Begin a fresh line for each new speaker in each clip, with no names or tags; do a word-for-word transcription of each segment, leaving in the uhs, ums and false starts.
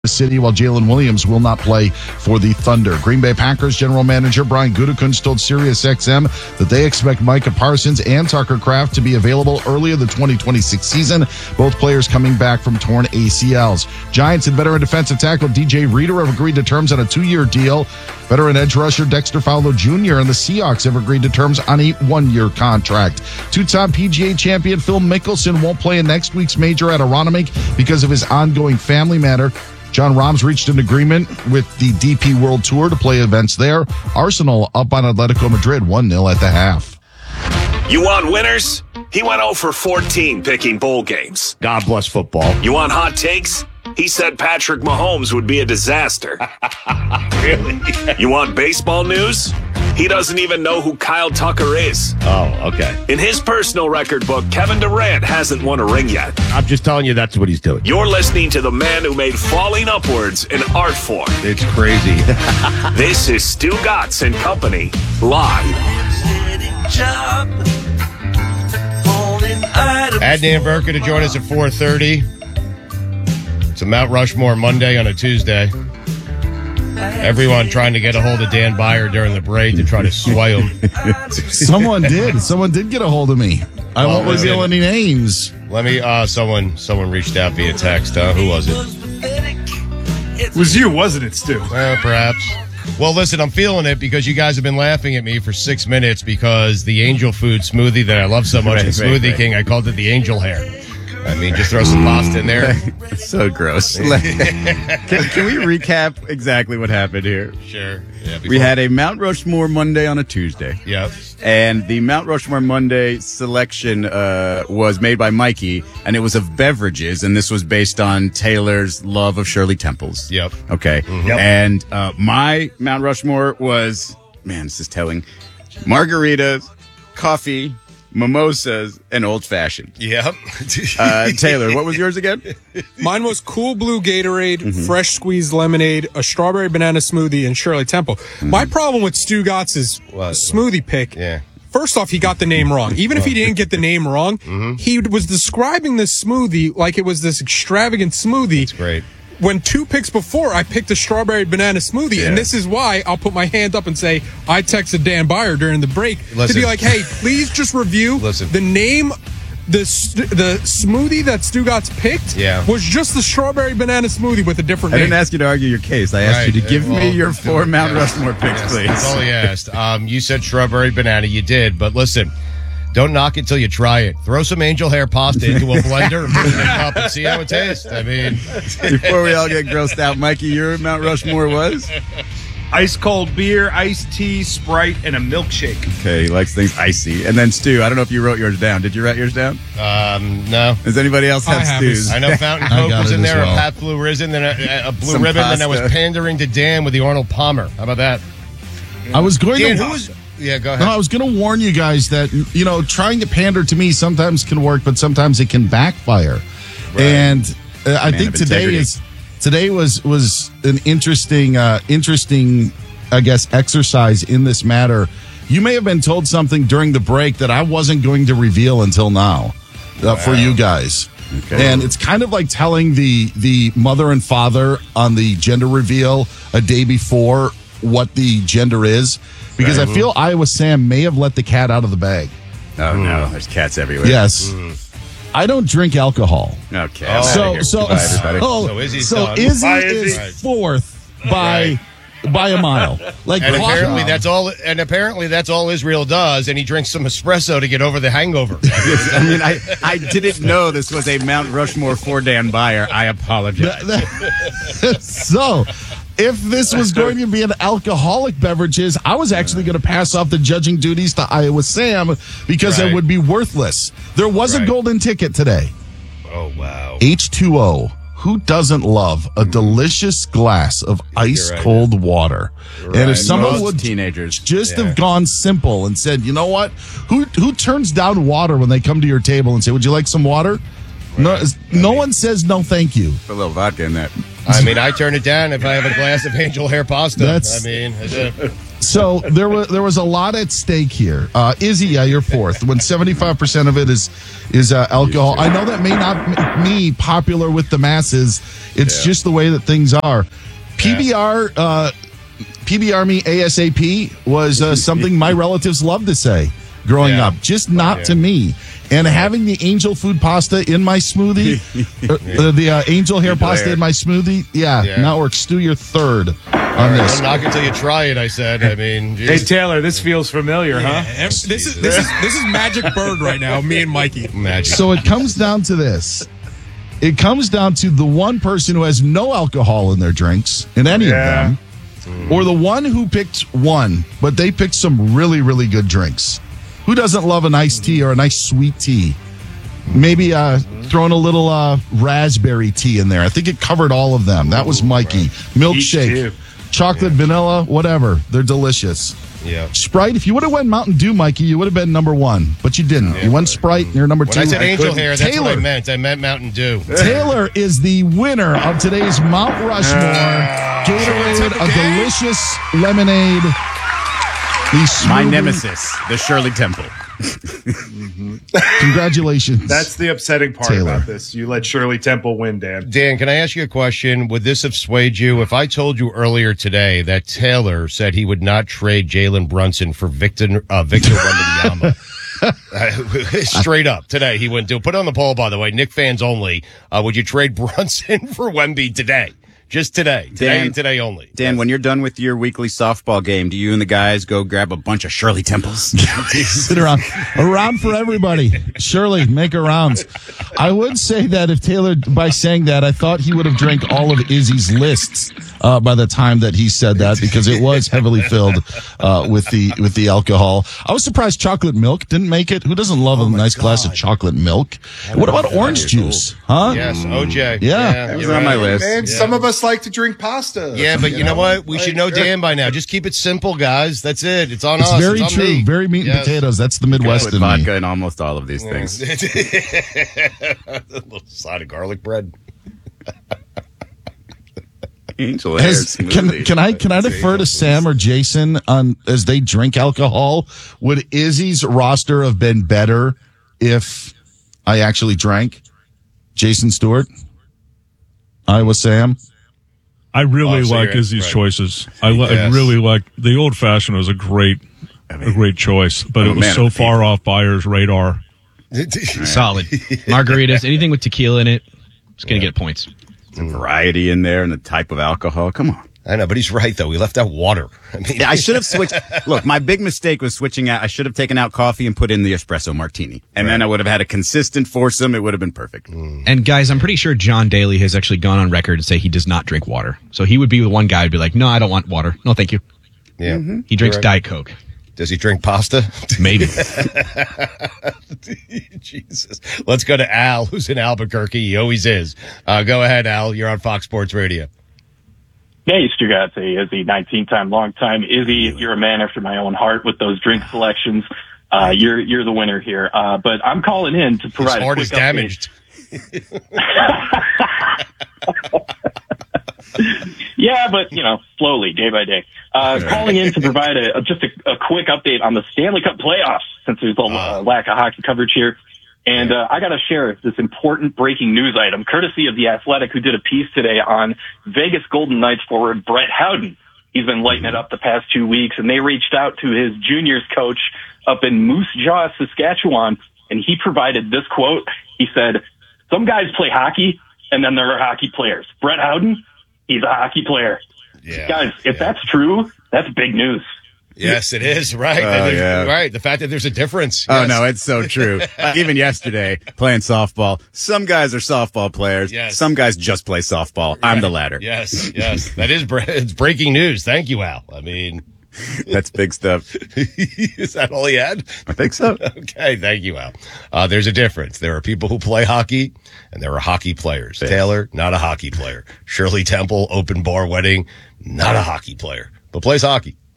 City, while Jalen Williams will not play for the Thunder. Green Bay Packers general manager Brian Gutekunst told SiriusXM that they expect Micah Parsons and Tucker Kraft to be available early in the twenty twenty-six season, both players coming back from torn A C Ls. Giants and veteran defensive tackle D J Reader have agreed to terms on a two-year deal. Veteran edge rusher Dexter Fowler Junior and the Seahawks have agreed to terms on a one-year contract. Two-time P G A champion Phil Mickelson won't play in next week's major at Aronimink because of his ongoing family matter. John Rahm's reached an agreement with the D P World Tour to play events there. Arsenal up on Atletico Madrid one nil at the half.
You want winners? He went oh for fourteen picking bowl games.
God bless football.
You want hot takes? He said Patrick Mahomes would be a disaster.
Really?
You want baseball news? He doesn't even know who Kyle Tucker is.
Oh, okay.
In his personal record book, Kevin Durant hasn't won a ring yet.
I'm just telling you that's what he's doing.
You're listening to the man who made falling upwards an art form.
It's crazy.
This is Stu Gatz and Company, live.
Add Dan Burka to join us at four thirty. It's a Mount Rushmore Monday on a Tuesday. Everyone trying to get a hold of Dan Beyer during the break to try to sway him.
Someone did. Someone did get a hold of me. I
Well,
won't reveal any names.
Let me, uh, someone someone reached out via text. Uh, who was it?
It was you, wasn't it, Stu?
Uh, perhaps. Well, listen, I'm feeling it because you guys have been laughing at me for six minutes because the angel food smoothie that I love so much
Right,
in
right,
Smoothie
right.
King, I called it the angel hair. I mean, just throw some pasta in there.
So gross. can, can we recap exactly what happened here?
Sure. Yeah,
We had a Mount Rushmore Monday on a Tuesday.
Yep.
And the Mount Rushmore Monday selection uh, was made by Mikey, and it was of beverages, and this was based on Taylor's love of Shirley Temples.
Yep.
Okay.
Mm-hmm. Yep.
And uh, my Mount Rushmore was, man, this is telling, margaritas, coffee, mimosas, and old fashioned.
Yep.
Uh, Taylor, what was yours again?
Mine was Cool Blue Gatorade, mm-hmm. fresh squeezed lemonade, a strawberry banana smoothie, and Shirley Temple. Mm-hmm. My problem with Stu Gatz's
What?
smoothie pick,
Yeah.
first off, he got the name wrong. Even if he didn't get the name wrong, mm-hmm. he was describing this smoothie like it was this extravagant smoothie.
That's great.
When two picks before, I picked a strawberry banana smoothie,
Yeah.
and this is why I'll put my hand up and say I texted Dan Beyer during the break
Listen.
to be like, "Hey, please just review
Listen.
the name." The st- the smoothie that Stu Gatz picked
Yeah.
was just the strawberry banana smoothie with a different
I
name.
didn't ask you to argue your case. I asked
Right.
you to give
Well,
me your
do
four
it.
Mount
Yeah.
Rushmore picks,
Yes,
please.
That's all he asked. Um, you said strawberry banana. You did, but listen, don't knock it till you try it. Throw some angel hair pasta into a blender and put it in a cup and see how it tastes. I mean,
Before we all get grossed out, Mikey, your Mount Rushmore was?
Ice cold beer, iced tea, Sprite, and a milkshake.
Okay, he likes things icy. And then Stu, I don't know if you wrote yours down. Did you write yours down?
um, no.
Does anybody else have
I have
Stu's?
I know Fountain
I
Coke
got
was
it
in
as
there,
well.
a Pat Blue Risen, then a, a blue
Some
ribbon, then I was
pasta.
pandering to Dan with the Arnold Palmer. How about that?
I was going
Dan,
to.
who was? Yeah, go ahead.
No, I was going to warn you guys that, you know, trying to pander to me sometimes can work, but sometimes it can backfire. And uh, I
Man
think
of
today
integrity.
is today was was an interesting, uh, interesting, I guess, exercise in this matter. You may have been told something during the break that I wasn't going to reveal until now uh, for you guys.
Okay.
And it's kind of like telling the the mother and father on the gender reveal a day before what the gender is, because I feel Iowa Sam may have let the cat out of the bag.
Oh, no. There's cats everywhere.
Yes. I don't drink alcohol.
Okay.
Oh.
I'm
So
outta here.
so
Goodbye, everybody.
so,
So Izzy's
so
done.
Izzy
Bye,
is
Izzy.
fourth by by a mile. Like
And
clock-
apparently that's all. And apparently that's all Israel does. And he drinks some espresso to get over the hangover.
I mean, I, I didn't know this was a Mount Rushmore for Dan Beyer. I apologize.
So, if this was going to be an alcoholic beverages, I was actually going to pass off the judging duties to Iowa Sam because
Right.
it would be worthless. There was
Right.
a golden ticket today.
Oh wow.
H two O. Who doesn't love a delicious glass of ice
right.
cold water? And if someone
Most
would
teenagers.
just
Yeah.
have gone simple and said, you know what? Who who turns down water when they come to your table and say, would you like some water? No, no one says no, thank you.
Put a little vodka in that.
I mean, I turn it down if I have a glass of angel hair pasta.
That's-
I mean, it's a-
So there was there was a lot at stake here. Uh, Izzy, yeah, you're fourth. When seventy-five percent of it is is uh, alcohol, I know that may not make me popular with the masses. It's yeah. just the way that things are. P B R, uh, P B R me ASAP was uh, something my relatives loved to say growing yeah. up, just not yeah. to me. And having the angel food pasta in my smoothie, uh, the uh, angel hair angel pasta hair. in my smoothie, yeah, yeah. now works. Stu, you're third on
right,
this.
Don't knock until you try it, I said. I mean,
geez. Hey, Taylor, this feels familiar,
yeah.
huh?
This is, this, is, this is Magic Bird right now, me and Mikey.
Magic.
So it comes down to this. It comes down to the one person who has no alcohol in their drinks, in any yeah. of them, mm. or the one who picked one, but they picked some really, really good drinks. Who doesn't love an iced tea or a nice sweet tea? Maybe uh, throwing a little uh, raspberry tea in there. I think it covered all of them. That was Mikey. Milkshake, chocolate, yeah. vanilla, whatever. They're delicious.
Yeah.
Sprite, if you would have went Mountain Dew, Mikey, you would have been number one. But you didn't. Yeah, you went Sprite, and you're number
when
two.
I said angel I hair, that's
Taylor,
what I meant. I meant Mountain Dew.
Taylor is the winner of today's Mount Rushmore. Uh, Gatorade, a delicious lemonade.
My nemesis, the Shirley Temple.
mm-hmm. Congratulations.
That's the upsetting part
Taylor.
about this. You let Shirley Temple win, Dan.
Dan, can I ask you a question? Would this have swayed you if I told you earlier today that Taylor said he would not trade Jalen Brunson for Victor uh, Victor Wembanyama? uh, straight up today, he wouldn't do it. Put it on the poll, by the way. Knick fans only. Uh, would you trade Brunson for Wemby today? Just today. Today
Dan,
and today only.
Dan, when you're done with your weekly softball game, do you and the guys go grab a bunch of Shirley Temples?
Sit around. Around for everybody. Shirley, make her rounds. I would say that if Taylor, by saying that, I thought he would have drank all of Izzy's lists uh, by the time that he said that, because it was heavily filled uh, with the with the alcohol. I was surprised chocolate milk didn't make it. Who doesn't love oh a nice God. glass of chocolate milk? What about orange juice? Huh?
Yes, O J.
Yeah.
yeah that was on right. my list.
Man,
yeah.
some of us like to drink pasta.
Yeah, but you, you know, know what? We like, should know Dan by now. Just keep it simple, guys. That's it. It's on
it's
us.
Very
it's
true.
on me.
Very meat
yes.
and potatoes. That's the Midwest
with
in
vodka
me.
in almost all of these things.
A little side of garlic bread.
Angel
Has, can can I can I defer to Sam or Jason on as they drink alcohol? Would Izzy's roster have been better if I actually drank? Jason Stewart, Iowa Sam.
I really
oh, so
like Izzy's
right.
choices. I, li-
yes.
I really like the old fashioned was a great I mean, a great choice, but it was so far people. off Bayer's radar.
Solid margaritas, anything with tequila in it, it's gonna yeah. get points.
Some variety in there and the type of alcohol. Come on.
I know, but he's right, though. We left out water. I mean,
yeah, I should have switched. Look, my big mistake was switching out. I should have taken out coffee and put in the espresso martini. And right. then I would have had a consistent foursome. It would have been perfect.
Mm. And guys, I'm pretty sure John Daly has actually gone on record to say he does not drink water. So he would be the one guy who'd be like, no, I don't want water. No, thank you.
Yeah. Mm-hmm.
He drinks
right.
Diet Coke.
Does he drink pasta?
Maybe.
Jesus. Let's go to Al, who's in Albuquerque. He always is. Uh, go ahead, Al. You're on Fox Sports Radio.
Hey, Stugazzi, Izzy, nineteen-time, long-time. Izzy, you're a man after my own heart with those drink selections. Uh, you're you're the winner here. Uh, but I'm calling in to provide
His heart
a
is
quick
damaged.
Yeah, but, you know, slowly, day by day. Uh, calling in to provide a, just a, a quick update on the Stanley Cup playoffs, since there's a uh, lack of hockey coverage here. And uh, I got to share this important breaking news item, courtesy of The Athletic, who did a piece today on Vegas Golden Knights forward Brett Howden. He's been lighting it up the past two weeks, and they reached out to his juniors coach up in Moose Jaw, Saskatchewan, and he provided this quote. He said, some guys play hockey, and then there are hockey players. Brett Howden, he's a hockey player. Yeah, guys, if yeah. that's true, that's big news.
Yes, it is. Right.
Oh, yeah.
Right. The fact that there's a difference.
Oh,
yes.
no, it's so true. uh, even yesterday, playing softball, some guys are softball players.
Yes.
Some guys just play softball.
Right.
I'm the latter.
Yes, yes. That is bre- it's breaking news. Thank you, Al. I mean,
that's big stuff.
Is that all he had?
I think so.
Okay. Thank you, Al. Uh, there's a difference. There are people who play hockey, and there are hockey players. Yes. Taylor, not a hockey player. Shirley Temple, open bar wedding, not a hockey player, but plays hockey.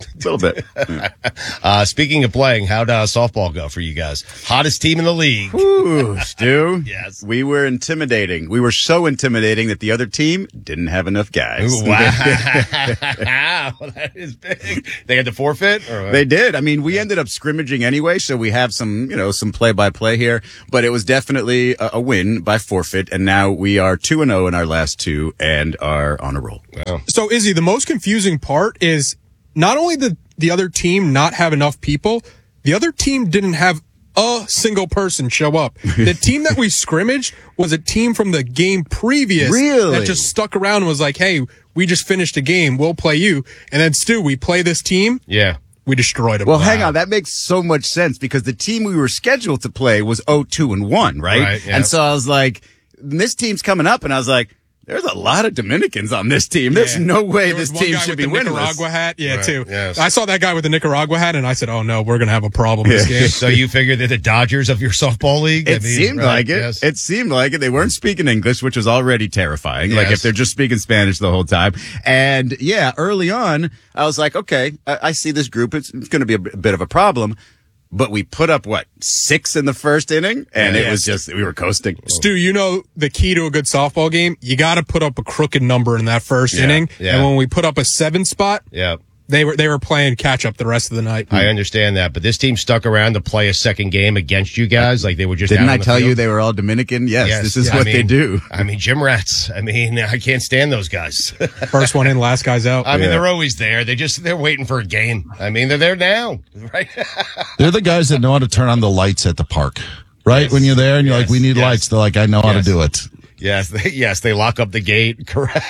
A little bit.
uh, speaking of playing, how'd uh, softball go for you guys? Hottest team in the league.
Ooh, Stu.
Yes.
We were intimidating. We were so intimidating that the other team didn't have enough guys.
Ooh, wow. That is big. They had to forfeit? Or what?
They did. I mean, we ended up scrimmaging anyway, so we have some, you know, some play-by-play here. But it was definitely a, a win by forfeit, and now we are two and oh in our last two and are on a roll.
Wow.
So, Izzy, the most confusing part is not only did the other team not have enough people, the other team didn't have a single person show up. The team that we scrimmaged was a team from the game previous
Really?
that just stuck around and was like, hey, we just finished a game. We'll play you. And then, Stu, we play this team.
Yeah.
We destroyed them.
Well, hang on. That makes so much sense because the team we were scheduled to play was oh two and one, right?
Right, yeah.
And so I was like, this team's coming up, and I was like, there's a lot of Dominicans on this team. There's
Yeah.
no way
There was
this
one
team
guy
should
with
be
the
winless.
Nicaragua hat. Yeah,
Right,
too.
yes.
I saw that guy with the Nicaragua hat, and I said, oh, no, we're going to have a problem this game.
So you figured they're the Dodgers of your softball league?
It
I mean,
seemed
right,
like it.
yes.
It seemed like it. They weren't speaking English, which was already terrifying. Like
Yes.
if they're just speaking Spanish the whole time. And yeah, early on, I was like, okay, I, I see this group. It's, it's going to be a, b- a bit of a problem. But we put up, what, six in the first inning? And it
Yes.
was just, we were coasting.
Stu, you know the key to a good softball game? You got to put up a crooked number in that first
Yeah,
inning.
yeah.
And when we put up a seven spot,
Yeah.
they were they were playing catch up the rest of the night.
I understand that, but this team stuck around to play a second game agast you guys. Like they were just.
Didn't
out
I
on the
tell you
field.
they were all Dominican? Yes,
Yes.
this is
Yeah,
what
I
they
mean-
do.
I mean, gym rats. I mean, I can't stand those guys.
First one in, last guy's out.
I mean,
Yeah.
they're always there. They just they're waiting for a game. I mean, they're there now, right?
They're the guys that know how to turn on the lights at the park, right?
Yes.
When you're there and you're
Yes.
like, we need
Yes.
lights. They're like, I know how to
Yes.
do it.
yes, they, yes, they lock up the gate. Correct.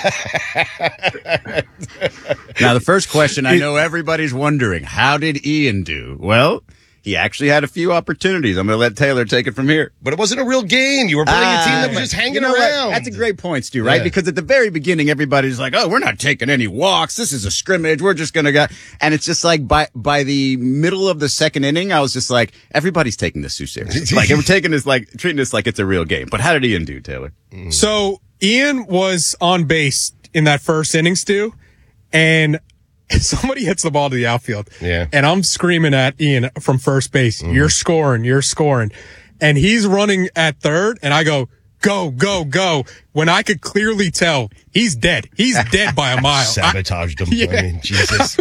Now, the first question I know everybody's wondering, how did Ian do? Well, he actually had a few opportunities. I'm going to let Taylor take it from here.
But it wasn't a real game. You were playing a team that was
Ah,
just hanging
you know what?
around.
That's a great point, Stu, right?
Yeah.
Because at the very beginning, everybody's like, oh, we're not taking any walks. This is a scrimmage. We're just going to go. And it's just like by, by the middle of the second inning, I was just like, everybody's taking this too seriously. Like, we're taking this like, treating this like it's a real game. But how did Ian do, Taylor?
So Ian was on base in that first inning, Stu, and somebody hits the ball to the outfield.
Yeah.
And I'm screaming at Ian from first base, you're scoring, you're scoring. And he's running at third, and I go, go, go, go. When I could clearly tell he's dead. He's dead by a mile. I,
Sabotaged them.
Yeah.
I mean, Jesus.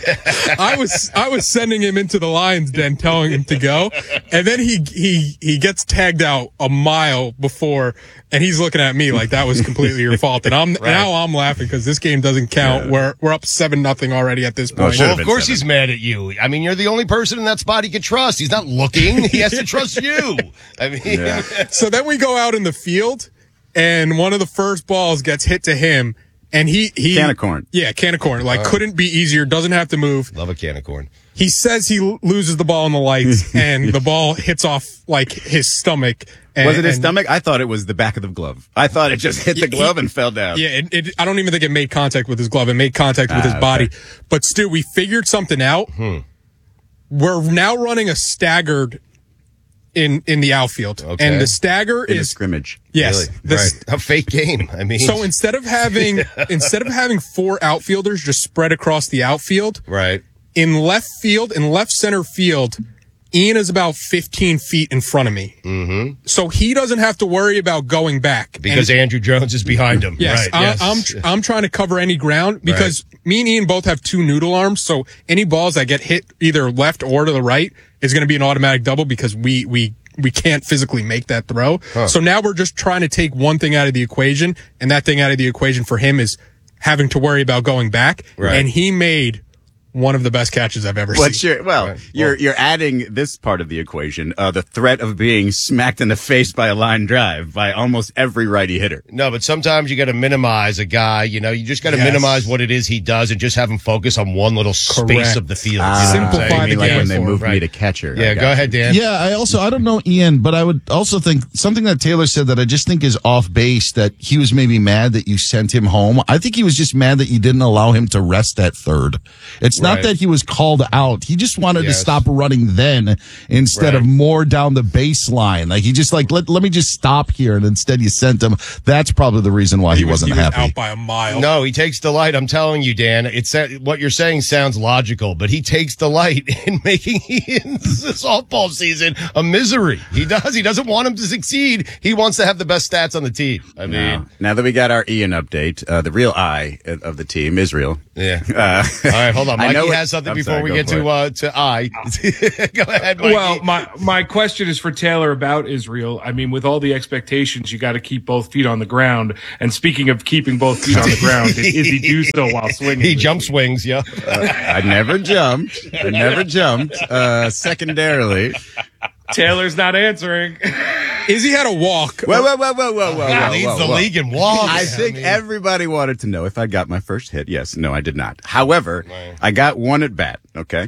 I was I was sending him into the lion's den, telling him to go, and then he he he gets tagged out a mile before, and he's looking at me like that was completely your fault, and I'm now I'm laughing because this game doesn't count. We're we're up seven nothing already at this point.
should've
Well, of
been
course
seven.
he's mad at you. I mean, you're the only person in that spot he can trust. He's not looking. He has to trust you. I mean,
So then we go out in the field, and one of the first balls gets hit to him, and he he
Can of corn.
Yeah, can of corn. Like couldn't be easier. Doesn't have to move.
love a can of corn.
He says he l- loses the ball in the lights, and the ball hits off like his stomach. And,
Was it his
and-
stomach? I thought it was the back of the glove. I thought it just hit the
He-
glove and fell down.
Yeah, it, it, I don't even think it made contact with his glove. It made contact with his
Ah,
body.
okay.
But Stu, we figured something out.
Hmm.
We're now running a staggered in in the outfield,
Okay.
and the stagger
In a
is
scrimmage.
yes.
Really?
the
Right. A fake game. I mean,
So instead of having instead of having four outfielders just spread across the outfield,
right.
in left field, in left center field, Ian is about fifteen feet in front of me. Mm-hmm. So he doesn't have to worry about going back.
Because
And-
Andrew Jones is behind him.
yes,
right.
I,
yes.
I'm tr- I'm trying to cover any ground because me and Ian both have two noodle arms. So any balls that get hit either left or to the right is going to be an automatic double because we we we can't physically make that throw. So now we're just trying to take one thing out of the equation, and that thing out of the equation for him is having to worry about going back.
Right.
And he made one of the best catches I've ever
What's
seen.
your well,
Right.
you're
Well-
you're adding this part of the equation, uh, the threat of being smacked in the face by a line drive by almost every righty hitter.
No, but sometimes you got to minimize a guy. You know, you just got to
Yes.
minimize what it is he does and just have him focus on one little space
Correct.
of the field.
Ah,
you know what I'm
Simplify
saying?
the
I mean, like
game
when they
for him,
moved me
right.
to catcher.
Yeah,
I
go
got
ahead,
you.
Dan.
Yeah, I also I don't know Ian, but I would also think something that Taylor said that I just think is off base, that he was maybe mad that you sent him home. I think he was just mad that you didn't allow him to rest at third. It's not
Right.
that he was called out. He just wanted
Yes.
to stop running then instead
Right.
of more down the baseline. Like he just like, let, let me just stop here. And instead you sent him. That's probably the reason why he,
was,
wasn't
he was
happy.
out by a mile.
No, he takes delight. I'm telling you, Dan. It's uh, what you're saying sounds logical, but he takes delight in making Ian's softball season a misery. He does. He doesn't want him to succeed. He wants to have the best stats on the team. I mean,
Now, now that we got our Ian update, uh, the real I of the team, Israel.
yeah.
Uh,
All right, hold on.
I
Mikey
know it-
has something
I'm
before
sorry,
we
go
get
for
to
it.
uh, to I. Go ahead, Mikey.
Well, my my question is for Taylor about Israel. I mean, with all the expectations, you got to keep both feet on the ground. And speaking of keeping both feet on the ground, did Izzy do so while swinging?
He jump swings, yeah.
I never jumped. I never jumped. Uh, secondarily,
Taylor's not answering.
Izzy had a walk.
whoa, whoa, whoa, whoa, whoa, whoa,
He
whoa,
leads
whoa,
the
whoa.
league in walks.
I think
mean,
everybody wanted to know if I got my first hit. Yes, no, I did not. However, I got one at bat. Okay,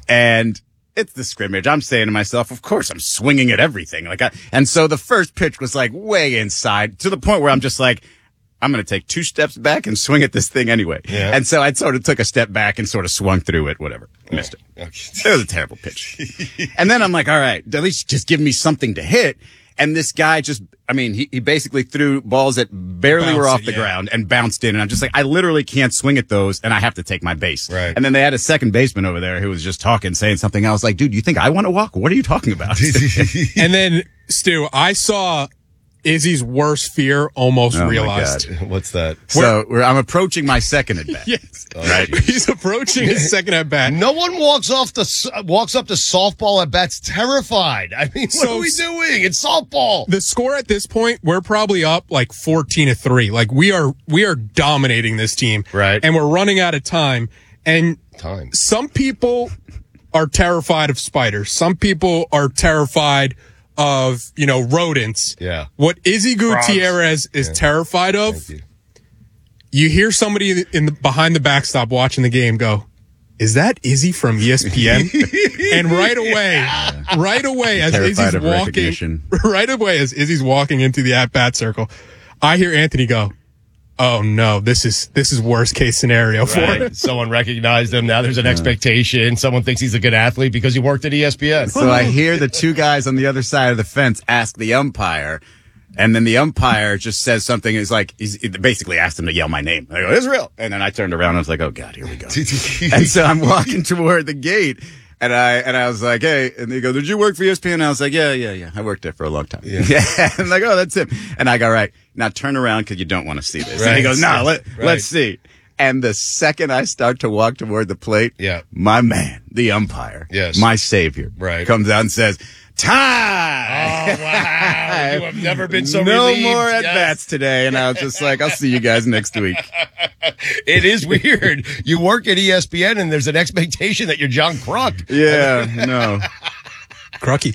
and it's the scrimmage. I'm saying to myself, of course, I'm swinging at everything. Like, I, and so the first pitch was like way inside to the point where I'm just like, I'm going to take two steps back and swing at this thing anyway.
Yeah.
And so I sort of took a step back and sort of swung through it. Whatever, missed it. It was a terrible pitch. And then I'm like, all right, at least just give me something to hit. And this guy just, I mean, he, he basically threw balls that barely
Bounced
were off
it,
the
yeah.
ground and bounced in. And I'm just like, I literally can't swing at those and I have to take my base.
Right.
And then they had a second baseman over there who was just talking, saying something. I was like, dude, you think I want to walk? What are you talking about?
And then, Stu, I saw Izzy's worst fear almost
Oh, my
realized.
God.
What's that?
So we're, I'm approaching my second at bat.
Yes.
Right.
He's approaching his second at bat.
No one walks off the s- walks up to softball at bats terrified. I mean, what
So-
are we doing? It's softball.
The score at this point, we're probably up like fourteen to three. Like we are, we are dominating this team.
Right.
And we're running out of time. And
Time.
some people are terrified of spiders. Some people are terrified of, you know, rodents.
Yeah.
What Izzy Gutierrez is terrified of,
Thank you.
you hear somebody in the, behind the backstop watching the game go, is that Izzy from E S P N? And right away, right away, as
Terrified
Izzy's
of
walking,
recognition.
right away, as Izzy's walking into the at-bat circle, I hear Anthony go, oh no, this is, this is worst case scenario for
Right.
him.
Someone recognized him. Now there's an expectation. Someone thinks he's a good athlete because he worked at E S P N.
So I hear the two guys on the other side of the fence ask the umpire, and then the umpire just says something. Is like, he's he basically asked him to yell my name. I go, Israel. And then I turned around and I was like, oh God, here we go. And so I'm walking toward the gate. And I, and I was like, hey, and they go, did you work for E S P N? And I was like, yeah, yeah, yeah. I worked there for a long time. Yeah. And I'm like, oh, that's him. And I go, right, now turn around because you don't want to see this. And he
Right.
goes, no, let,
Right.
let's see. And the second I start to walk toward the plate,
Yeah.
my man, the umpire,
Yes.
my savior,
Right.
comes out and says, time.
Oh, wow. You have never been so
no
relieved.
more at
Yes.
bats today. And I was just like, I'll see you guys next week.
It is weird. You work at E S P N and there's an expectation that you're John Kruk.
Yeah, no.
Crucky.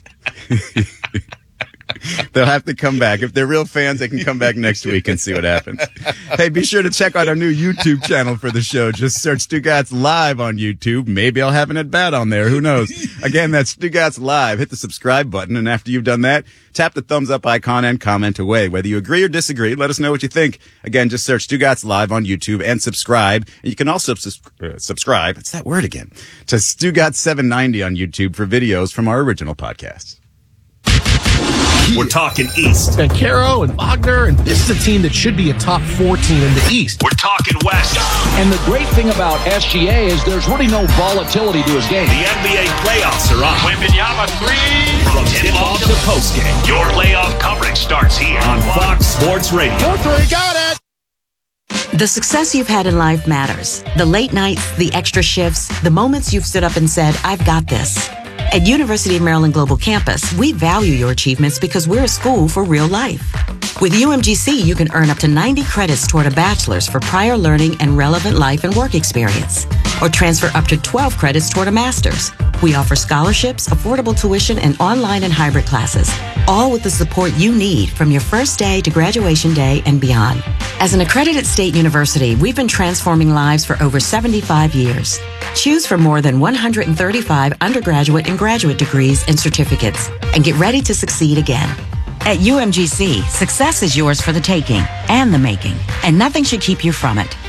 They'll have to come back. If they're real fans, they can come back next week and see what happens. Hey, be sure to check out our new YouTube channel for the show. Just search Stugotz Live on YouTube. Maybe I'll have an at bat on there. Who knows? Again, that's Stugotz Live. Hit the subscribe button. And after you've done that, tap the thumbs up icon and comment away. Whether you agree or disagree, let us know what you think. Again, just search Stugotz Live on YouTube and subscribe. And you can also sus- uh, subscribe. It's that word again. To Stugotz seven ninety on YouTube for videos from our original podcasts.
We're talking East.
And Caro and Wagner, and this is a team that should be a top four team in the East.
We're talking West.
And the great thing about S G A is there's really no volatility to his game.
The N B A playoffs are on. Wembanyama three. From tip-off to postgame, your playoff coverage starts here on Fox Sports Radio.
Four three, got it!
The success you've had in life matters. The late nights, the extra shifts, the moments you've stood up and said, I've got this. At University of Maryland Global Campus, we value your achievements because we're a school for real life. With U M G C, you can earn up to ninety credits toward a bachelor's for prior learning and relevant life and work experience, or transfer up to twelve credits toward a master's. We offer scholarships, affordable tuition, and online and hybrid classes, all with the support you need from your first day to graduation day and beyond. As an accredited state university, we've been transforming lives for over seventy-five years. Choose from more than one hundred thirty-five undergraduate and graduate degrees and certificates, and get ready to succeed again. At U M G C, success is yours for the taking and the making, and nothing should keep you from it.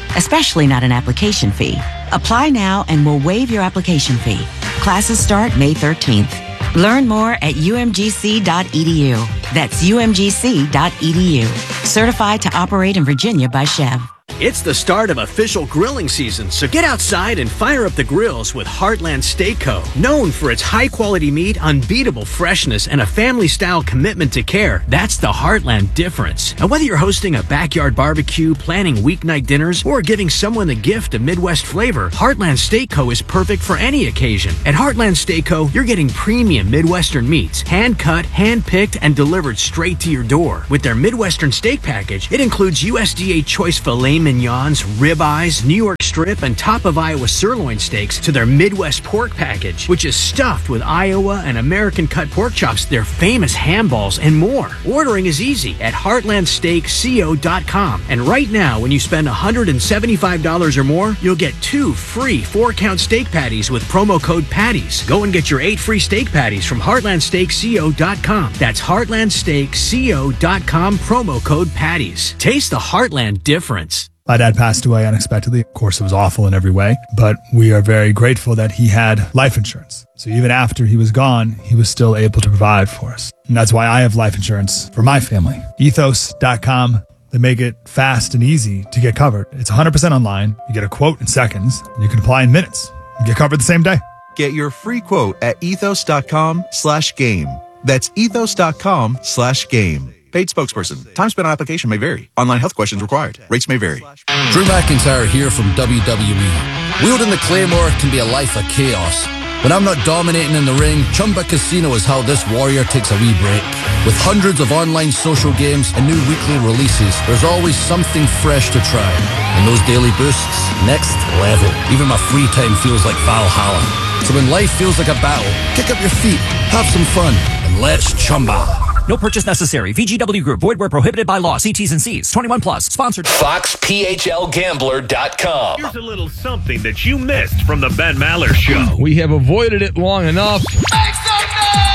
especially not an application fee. Apply now and we'll waive your application fee. Classes start May thirteenth. Learn more at u m g c dot e d u. That's u m g c dot e d u. Certified to operate in Virginia by Chev.
It's the start of official grilling season, so get outside and fire up the grills with Heartland Steak Co. Known for its high-quality meat, unbeatable freshness, and a family-style commitment to care, that's the Heartland difference. And whether you're hosting a backyard barbecue, planning weeknight dinners, or giving someone the gift of Midwest flavor, Heartland Steak Co. is perfect for any occasion. At Heartland Steak Co., you're getting premium Midwestern meats, hand-cut, hand-picked, and delivered straight to your door. With their Midwestern steak package, it includes U S D A choice filet mignons, ribeyes, New York strip, and top of Iowa sirloin steaks to their Midwest pork package, which is stuffed with Iowa and American cut pork chops, their famous ham balls, and more. Ordering is easy at heartland steak co dot com. And right now, when you spend one hundred seventy-five dollars or more, you'll get two free four-count steak patties with promo code PATTIES. Go and get your eight free steak patties from heartland steak co dot com. That's heartland steak co dot com, promo code PATTIES. Taste the Heartland difference.
My dad passed away unexpectedly. Of course, it was awful in every way, but we are very grateful that he had life insurance. So even after he was gone, he was still able to provide for us. And that's why I have life insurance for my family. ethos dot com. They make it fast and easy to get covered. It's one hundred percent online. You get a quote in seconds, and you can apply in minutes. You get covered the same day.
Get your free quote at ethos dot com slash game. That's ethos dot com slash game. Paid spokesperson. Time spent on application may vary. Online health questions required. Rates may vary.
Drew McIntyre here from W W E. Wielding the Claymore can be a life of chaos. When I'm not dominating in the ring, Chumba Casino is how this warrior takes a wee break. With hundreds of online social games and new weekly releases, there's always something fresh to try. And those daily boosts, next level. Even my free time feels like Valhalla. So when life feels like a battle, kick up your feet, have some fun, and let's chumba.
No purchase necessary. V G W Group. Void where prohibited by law. See T's and C's. twenty-one plus. Sponsored.
Fox P H L Gambler dot com. Here's a little something that you missed from the Ben Maller Show.
We have avoided it long enough.
Make some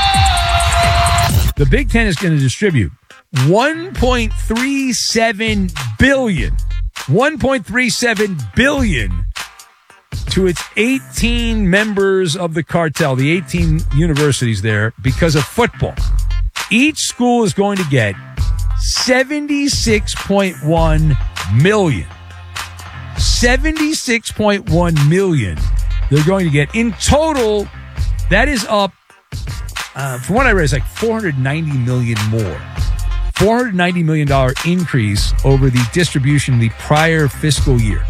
noise!
The Big Ten is going to distribute one point three seven billion dollars. one point three seven billion dollars to its eighteen members of the cartel, the eighteen universities there, because of football. Each school is going to get seventy-six point one million dollars. seventy-six point one million dollars they're going to get. In total, that is up, uh, from what I read, it's like four hundred ninety million dollars more. four hundred ninety million dollars increase over the distribution the prior fiscal year.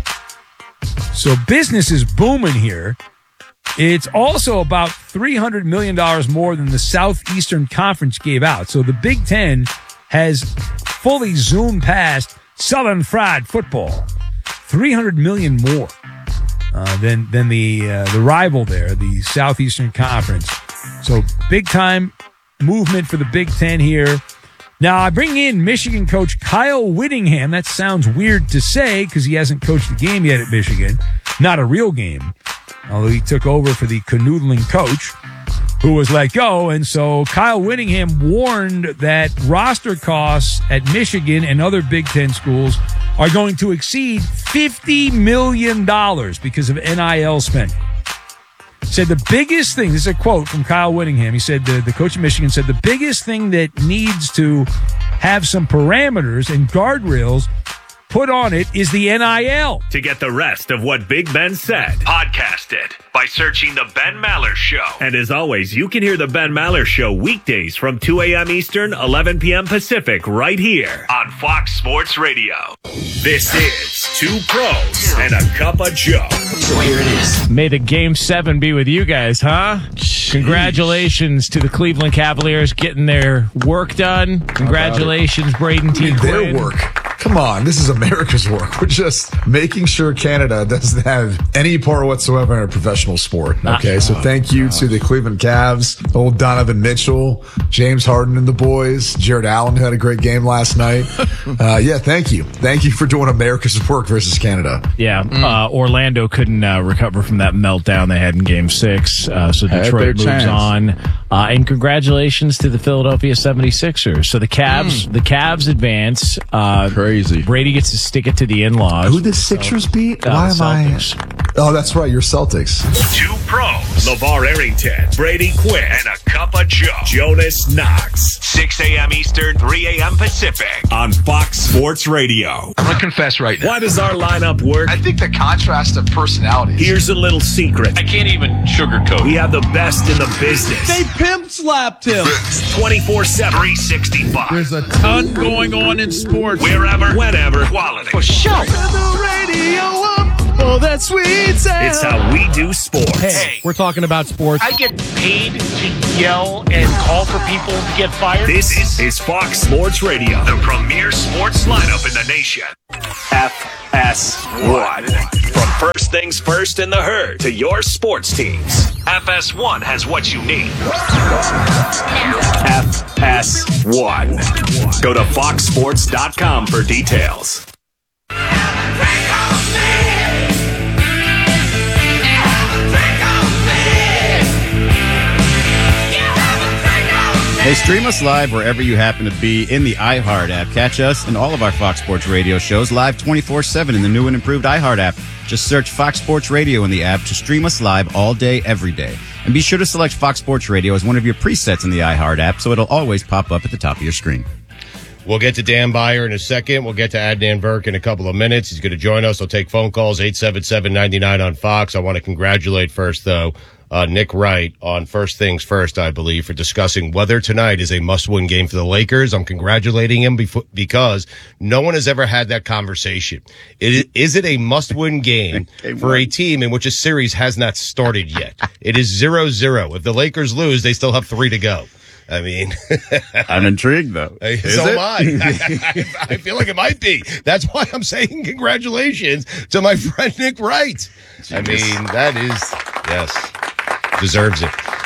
So business is booming here. It's also about three hundred million dollars more than the Southeastern Conference gave out. So the Big Ten has fully zoomed past Southern Fried Football. three hundred million dollars more uh, than than the uh, the rival there, the Southeastern Conference. So big time movement for the Big Ten here. Now I bring in Michigan coach Kyle Whittingham. That sounds weird to say because he hasn't coached a game yet at Michigan. Not a real game. Although he took over for the canoodling coach who was let go. And so Kyle Whittingham warned that roster costs at Michigan and other Big Ten schools are going to exceed fifty million dollars because of N I L spending. Said the biggest thing, this is a quote from Kyle Whittingham. He said, the, the coach of Michigan said, the biggest thing that needs to have some parameters and guardrails put on it is the N I L.
To get the rest of what Big Ben said, podcast it by searching The Ben Maller Show. And as always, you can hear The Ben Maller Show weekdays from two a.m. Eastern, eleven p.m. Pacific, right here on Fox Sports Radio. This is Two Pros and a Cup of Joe.
So here it is. May the Game seven be with you guys, huh? Jeez. Congratulations to the Cleveland Cavaliers getting their work done. Congratulations, Braden T.
Their work. Come on, this is America's work. We're just making sure Canada doesn't have any part whatsoever in a professional sport. Okay, so thank you to the Cleveland Cavs, old Donovan Mitchell, James Harden and the boys, Jared Allen, who had a great game last night. Uh, yeah, thank you. Thank you for doing America's work versus Canada.
Yeah, mm. uh, Orlando couldn't uh, recover from that meltdown they had in Game six, uh, so
Had
Detroit moves
chance.
on. Uh, and congratulations to the Philadelphia seventy-sixers. So the Cavs, mm. the Cavs advance. Uh,
crazy.
Brady gets to stick it to the in-laws.
Who the Sixers beat?
Uh,
Why
the
am
Celtics.
I? Oh, that's right. You're Celtics.
Two pros, LeVar Arrington, Brady Quinn, and a cup of Joe, Jonas Knox. six a.m. Eastern, three a.m. Pacific on Fox Sports Radio.
I'm going to confess right now.
Why does our lineup work?
I think the contrast of personalities.
Here's a little secret.
I can't even sugarcoat.
We have the best in the business.
They pimp slapped him.
twenty-four seven, three sixty-five.
There's a ton going on in sports.
Wherever, whenever, quality.
For sure. Turn the radio up. Oh, that sweet sound.
It's how we do sports.
Hey,
We're talking about sports.
I get paid to yell and call for people to get fired.
This is Fox Sports Radio, the premier sports lineup in the nation. F S one. From first things first in the herd to your sports teams, F S one has what you need. F S one. Go to fox sports dot com for details.
Hey, stream us live wherever you happen to be in the iHeart app. Catch us and all of our Fox Sports Radio shows live twenty-four seven in the new and improved iHeart app. Just search Fox Sports Radio in the app to stream us live all day, every day. And be sure to select Fox Sports Radio as one of your presets in the iHeart app so it'll always pop up at the top of your screen.
We'll get to Dan Byer in a second. We'll get to Adnan Burke in a couple of minutes. He's going to join us. He'll take phone calls, eight seven seven, nine nine on Fox. I want to congratulate first, though, uh, Nick Wright on First Things First, I believe, for discussing whether tonight is a must-win game for the Lakers. I'm congratulating him befo- because no one has ever had that conversation. It, is it a must-win game for a team in which a series has not started yet? It is zero zero. If the Lakers lose, they still have three to go. I mean,
I'm intrigued, though.
so
Is
am
it?
I. I. I feel like it might be. That's why I'm saying congratulations to my friend Nick Wright. Jeez. I mean, that is, yes, deserves it.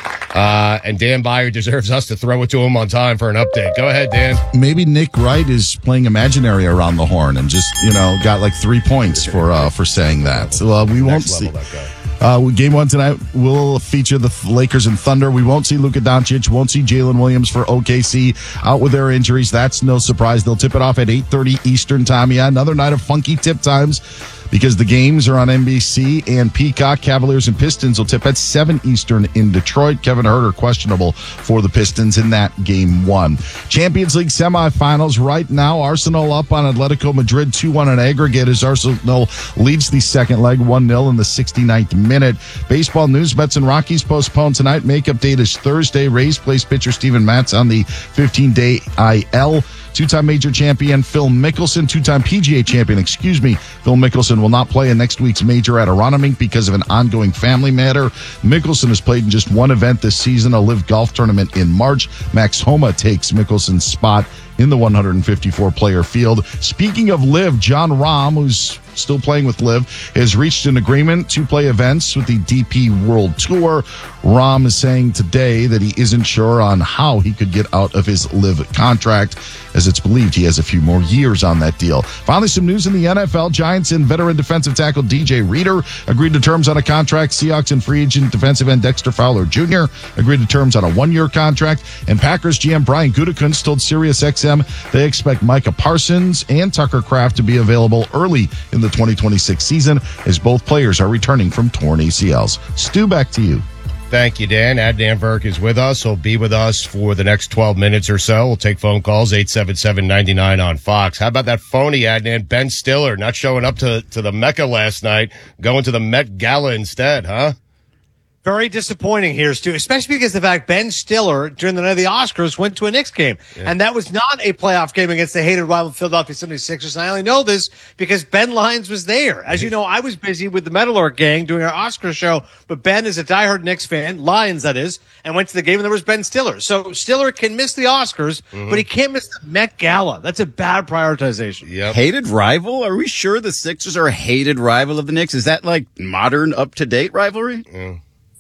Uh, and Dan Byer deserves us to throw it to him on time for an update. Go ahead, Dan.
Maybe Nick Wright is playing imaginary around the horn and just, you know, got like three points for uh, for saying that. So uh, we won't see. Uh, game one tonight will feature the Lakers and Thunder. We won't see Luka Doncic, won't see Jalen Williams for O K C out with their injuries. That's no surprise. They'll tip it off at eight thirty Eastern time. Yeah, another night of funky tip times because the games are on N B C and Peacock. Cavaliers and Pistons will tip at seven Eastern in Detroit. Kevin Huerter questionable for the Pistons in that game one. Champions League semifinals right now. Arsenal up on Atletico Madrid two one on aggregate as Arsenal leads the second leg one nil in the sixty-ninth minute. Baseball news, Mets and Rockies postponed tonight. Makeup date is Thursday. Rays place pitcher Steven Matz on the fifteen-day I L. Two-time major champion Phil Mickelson, two-time P G A champion, excuse me, Phil Mickelson will not play in next week's major at Aronimink because of an ongoing family matter. Mickelson has played in just one event this season, a live golf tournament in March. Max Homa takes Mickelson's spot in the one hundred fifty-four player field. Speaking of live, John Rahm, who's still playing with live, has reached an agreement to play events with the D P World Tour. Rahm is saying today that he isn't sure on how he could get out of his live contract, as it's believed he has a few more years on that deal. Finally, some news in the N F L. Giants and veteran defensive tackle D J Reader agreed to terms on a contract. Seahawks and free agent defensive end Dexter Fowler Junior agreed to terms on a one-year contract. And Packers G M Brian Gutekunst told SiriusXM they expect Micah Parsons and Tucker Kraft to be available early in the twenty twenty-six season as both players are returning from torn A C Ls. Stu, back to you.
Thank you, Dan. Adnan Burke is with us. He'll be with us for the next twelve minutes or so. We'll take phone calls, eight seven seven, nine nine on Fox. How about that phony, Adnan? Ben Stiller not showing up to, to the Mecca last night, going to the Met Gala instead, huh?
Very disappointing here, Stu, especially because the fact Ben Stiller, during the night of the Oscars, went to a Knicks game. Yeah. And that was not a playoff game against the hated rival Philadelphia seventy-sixers. And I only know this because Ben Lyons was there. As you know, I was busy with the Metal Arc gang doing our Oscar show, but Ben is a diehard Knicks fan, Lyons that is, and went to the game and there was Ben Stiller. So Stiller can miss the Oscars, mm-hmm. but he can't miss the Met Gala. That's a bad prioritization.
Yep. Hated rival? Are we sure the Sixers are a hated rival of the Knicks? Is that like modern, up-to-date rivalry?
Mm.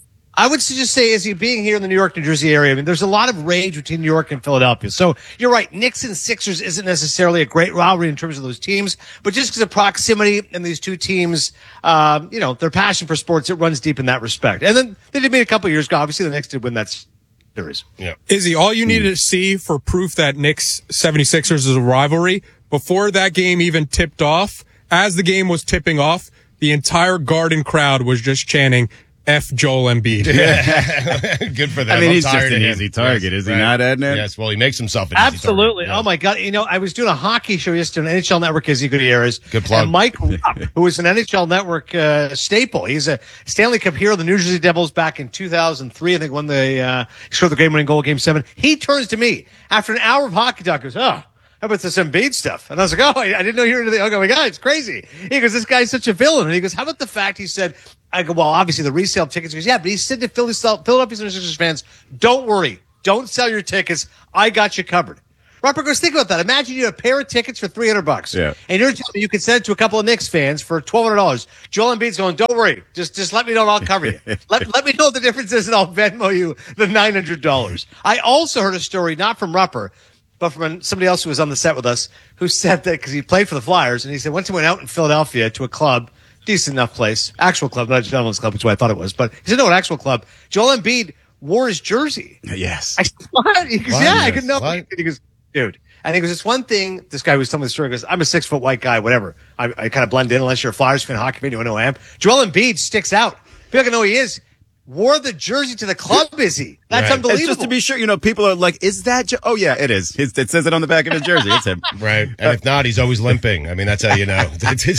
I would just say, as you being here in the New York, New Jersey area, I mean, there's a lot of rage between New York and Philadelphia. So you're right. Knicks and Sixers isn't necessarily a great rivalry in terms of those teams, but just because of proximity and these two teams, um, you know, their passion for sports, it runs deep in that respect. And then they did meet a couple of years ago. Obviously, the Knicks did win that series.
Yeah.
Izzy, all you needed to see for proof that Knicks seventy-sixers is a rivalry, before that game even tipped off, as the game was tipping off, the entire Garden crowd was just chanting, F Joel Embiid.
Good for them.
I mean,
I'm
he's just
tired
an
of him.
easy target,
Yes,
is he
right.
not, Edna?
Yes, well, he makes himself an
Absolutely.
easy target.
Oh, my God. You know, I was doing a hockey show yesterday on N H L Network, Izzy Gutierrez.
Good plug.
And Mike Rupp, who is an N H L Network uh, staple. He's a Stanley Cup hero of the New Jersey Devils back in two thousand three. I think when they uh, scored the game-winning goal, Game seven. He turns to me after an hour of hockey talk, goes, oh, how about this Embiid stuff? And I was like, oh, I, I didn't know you were into the, oh my God, it's crazy. He goes, this guy's such a villain. And he goes, how about the fact he said, I go, well, obviously the resale tickets. He goes, yeah, but he said to Philadelphia seventy-sixers fans, don't worry. Don't sell your tickets. I got you covered. Robert goes, think about that. Imagine you have a pair of tickets for three hundred bucks.
Yeah.
And you're telling me you can send it to a couple of Knicks fans for twelve hundred dollars. Joel Embiid's going, don't worry. Just just let me know and I'll cover you. let, let me know what the difference is and I'll Venmo you the nine hundred dollars. I also heard a story, not from Rupper, but from somebody else who was on the set with us, who said that because he played for the Flyers, and he said once he went out in Philadelphia to a club, decent enough place, actual club, not a gentleman's club, which is what I thought it was, but he said, no, an actual club. Joel Embiid wore his jersey.
Yes.
I said, what? He goes,
What?
yeah, I
Yes.
couldn't know.
What?
He goes, dude. And he goes, it's one thing, this guy who was telling me the story goes, I'm a six foot white guy, whatever. I, I kind of blend in unless you're a Flyers fan, hockey fan, you know who I am. Joel Embiid sticks out. People can know who he is. Wore the jersey to the club, is he? That's
Right.
unbelievable.
It's just to be sure, you know, people are like, is that, jo-? oh yeah, it is. It's, it says it on the back of his jersey. It's him.
Right. And if not, he's always limping. I mean, that's how you know.
uh,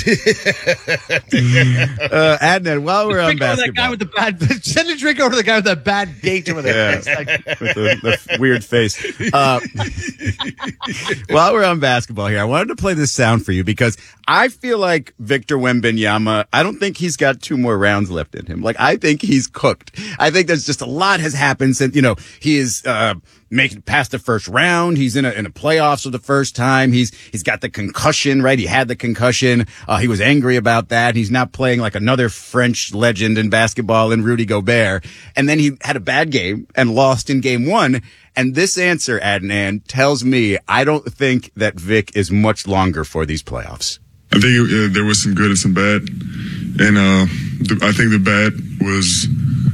Adnan, while we're on
Drink over that guy
basketball.
with the bad, send a drink over to the guy with that bad gait over there.
Yeah.
It's like-
with the, the weird face. Uh, while we're on basketball here, I wanted to play this sound for you because I feel like Victor Wembanyama, I don't think he's got two more rounds left in him. Like, I think he's cooked. I think there's just a lot has happened since, you know, he is, uh, making past the first round. He's in a, in a playoffs for the first time. He's, he's got the concussion, right? He had the concussion. Uh, he was angry about that. He's not playing like another French legend in basketball in Rudy Gobert. And then he had a bad game and lost in game one. And this answer, Adnan, tells me I don't think that Vic is much longer for these playoffs.
I think uh, there was some good and some bad. And, uh, the, I think the bad was,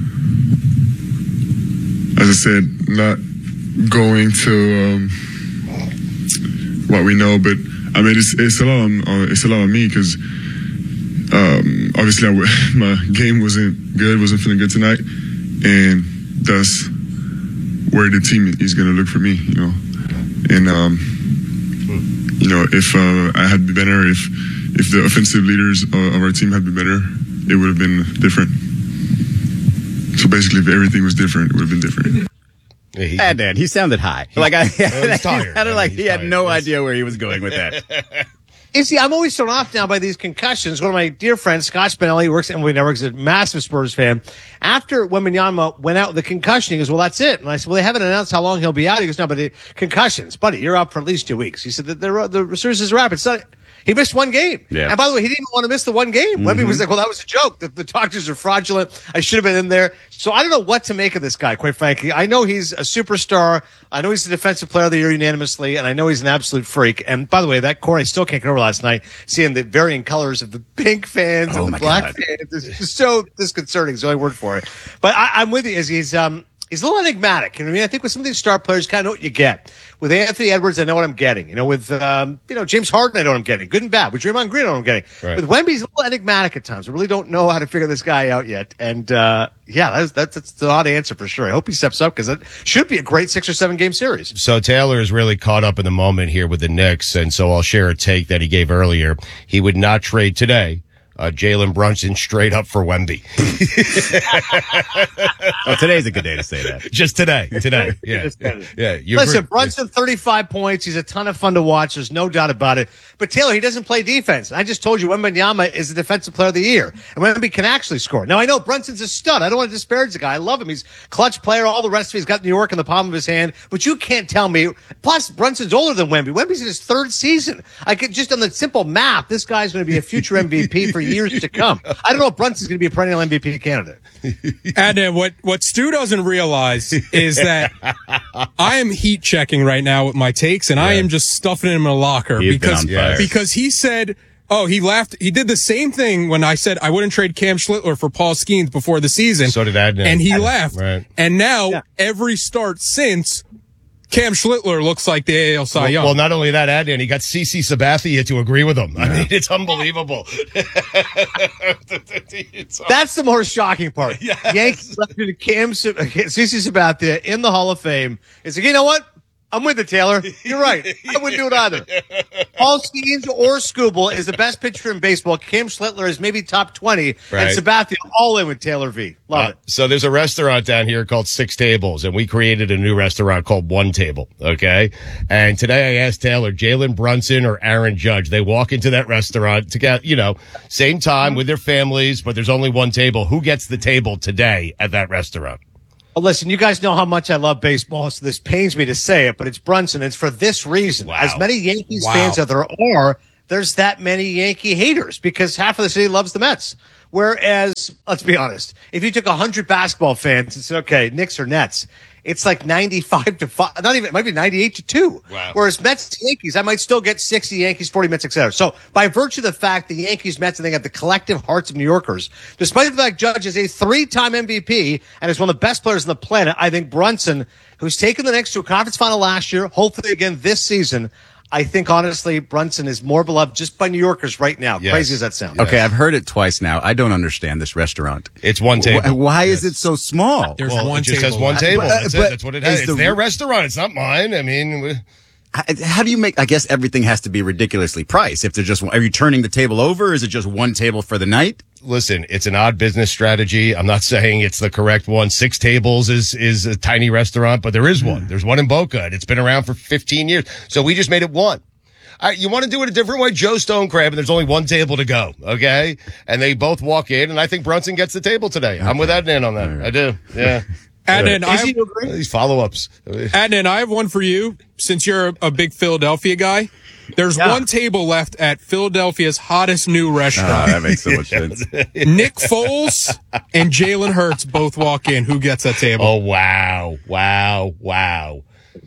as I said, not going to um, what we know, but I mean, it's, it's a lot on uh, it's a lot on me because um, obviously I w- my game wasn't good, wasn't feeling good tonight, and that's where the team is going to look for me, you know. And um, you know, if uh, I had been better, if if the offensive leaders of our team had been better, it would have been different. So basically, if everything was different, it would have been different.
Yeah, he, Adnan, he sounded high. Like I,
he's tired.
sounded like
He's
he had
tired.
no
Yes.
idea where he was going with that.
You see, I'm always thrown off now by these concussions. One of my dear friends, Scott Spinelli, who works at M L B Network, is a massive Spurs fan. After Wembanyama went out with the concussion, he goes, well, that's it. And I said, well, they haven't announced how long he'll be out. He goes, no, but it, concussions, buddy, you're out for at least two weeks. He said that the, the series is wrapped. It's not, he missed one game.
Yeah.
And by the way, he didn't want to miss the one game.
Mm-hmm.
Wemby was like, well, that was a joke. The, the doctors are fraudulent. I should have been in there. So I don't know what to make of this guy, quite frankly. I know he's a superstar. I know he's the defensive player of the year unanimously, and I know he's an absolute freak. And by the way, that core I still can't get over last night, seeing the varying colors of the pink fans
Oh,
and
my
the black
God.
fans. It's just so disconcerting. So I word for it. But I, I'm with you. Is he's um he's a little enigmatic. You know what I mean? I think with some of these star players, kind of know what you get. With Anthony Edwards, I know what I'm getting. You know, with um you know James Harden, I know what I'm getting. Good and bad. With Draymond Green, I know what I'm getting.
Right.
With Wemby, he's a little enigmatic at times. I really don't know how to figure this guy out yet. And uh yeah, that's that's, that's the odd answer for sure. I hope he steps up because it should be a great six or seven game series.
So Taylor is really caught up in the moment here with the Knicks, and so I'll share a take that he gave earlier. He would not trade today. Uh, Jalen Brunson straight up for Wemby.
Oh, today's a good day to say that.
Just today. Today. Yeah. Yeah. You
Listen,
agree?
Brunson, thirty-five points. He's a ton of fun to watch. There's no doubt about it. But Taylor, he doesn't play defense. I just told you Wembanyama is the defensive player of the year. And Wemby can actually score. Now, I know Brunson's a stud. I don't want to disparage the guy. I love him. He's a clutch player. All the rest of it. He's got New York in the palm of his hand. But you can't tell me. Plus, Brunson's older than Wemby. Wemby's in his third season. I could just on the simple math, this guy's going to be a future M V P for years to come. I don't know if Brunson's going to be a perennial M V P candidate.
And uh, what, what Stu doesn't realize is that I am heat checking right now with my takes, and I am just stuffing him in a locker
He's been
because,
on fire.
because he said, oh, he laughed. He did the same thing when I said I wouldn't trade Cam Schlittler for Paul Skeens before the season.
So did Adnan.
And he laughed.
Right.
And now
Yeah.
every start since, Cam Schlittler looks like the A L Cy
Well,
Young.
well, not only that, Adnan, he got CeCe Sabathia to agree with him. I mean, it's unbelievable.
That's the more shocking part. Yes. Yankees left to Cam CeCe Sabathia in the Hall of Fame. It's like, you know what? I'm with it, Taylor. You're right. I wouldn't do it either. Paul Skeens or Scooble is the best pitcher in baseball. Cam Schlittler is maybe top twenty.
Right.
And Sabathia all in with Taylor V. Love
Uh,
it.
so there's a restaurant down here called Six Tables, and we created a new restaurant called One Table. Okay. And today I asked Taylor, Jalen Brunson or Aaron Judge. They walk into that restaurant to get, you know, same time with their families, but there's only one table. Who gets the table today at that restaurant?
Well, listen, you guys know how much I love baseball, so this pains me to say it, but it's Brunson. It's for this reason.
Wow.
As many Yankees
Wow.
fans as there are, there's that many Yankee haters because half of the city loves the Mets. Whereas, let's be honest, if you took one hundred basketball fans and said, okay, Knicks or Nets, it's like ninety-five to five, not even, it might be ninety-eight to two.
Wow.
Whereas Mets to Yankees, I might still get sixty Yankees, forty Mets, et cetera. So by virtue of the fact the Yankees, Mets, I think have the collective hearts of New Yorkers, despite the fact Judge is a three-time M V P and is one of the best players on the planet, I think Brunson, who's taken the Knicks to a conference final last year, hopefully again this season, I think, honestly, Brunson is more beloved just by New Yorkers right now.
Yes.
Crazy as that sounds.
Okay, I've heard it twice now. I don't understand this restaurant.
It's one table.
Why, why is it so small?
There's
well,
one
it just
table.
has one table.
Uh,
That's,
but
it. That's what it has.
is
It's
the-
their restaurant. It's not mine. I mean, we-
How, how do you make, I guess everything has to be ridiculously priced. If they're just, are you turning the table over? Or is it just one table for the night?
listen, it's an odd business strategy. I'm not saying it's the correct one. Six Tables is is a tiny restaurant, but there is one. There's one in Boca, and it's been around for fifteen years. So we just made it one. All right, you want to do it a different way? Joe Stonecrab, and there's only one table to go, okay? And they both walk in, and I think Brunson gets the table today. I'm with Adnan on that. I do, yeah.
Adnan, I
have, these follow-ups.
Adnan, I have one for you. Since you're a big Philadelphia guy, there's
Yeah.
one table left at Philadelphia's hottest new restaurant.
Oh, that makes so much sense.
Nick Foles and Jalen Hurts both walk in. Who gets that table?
Oh, wow. Wow. Wow.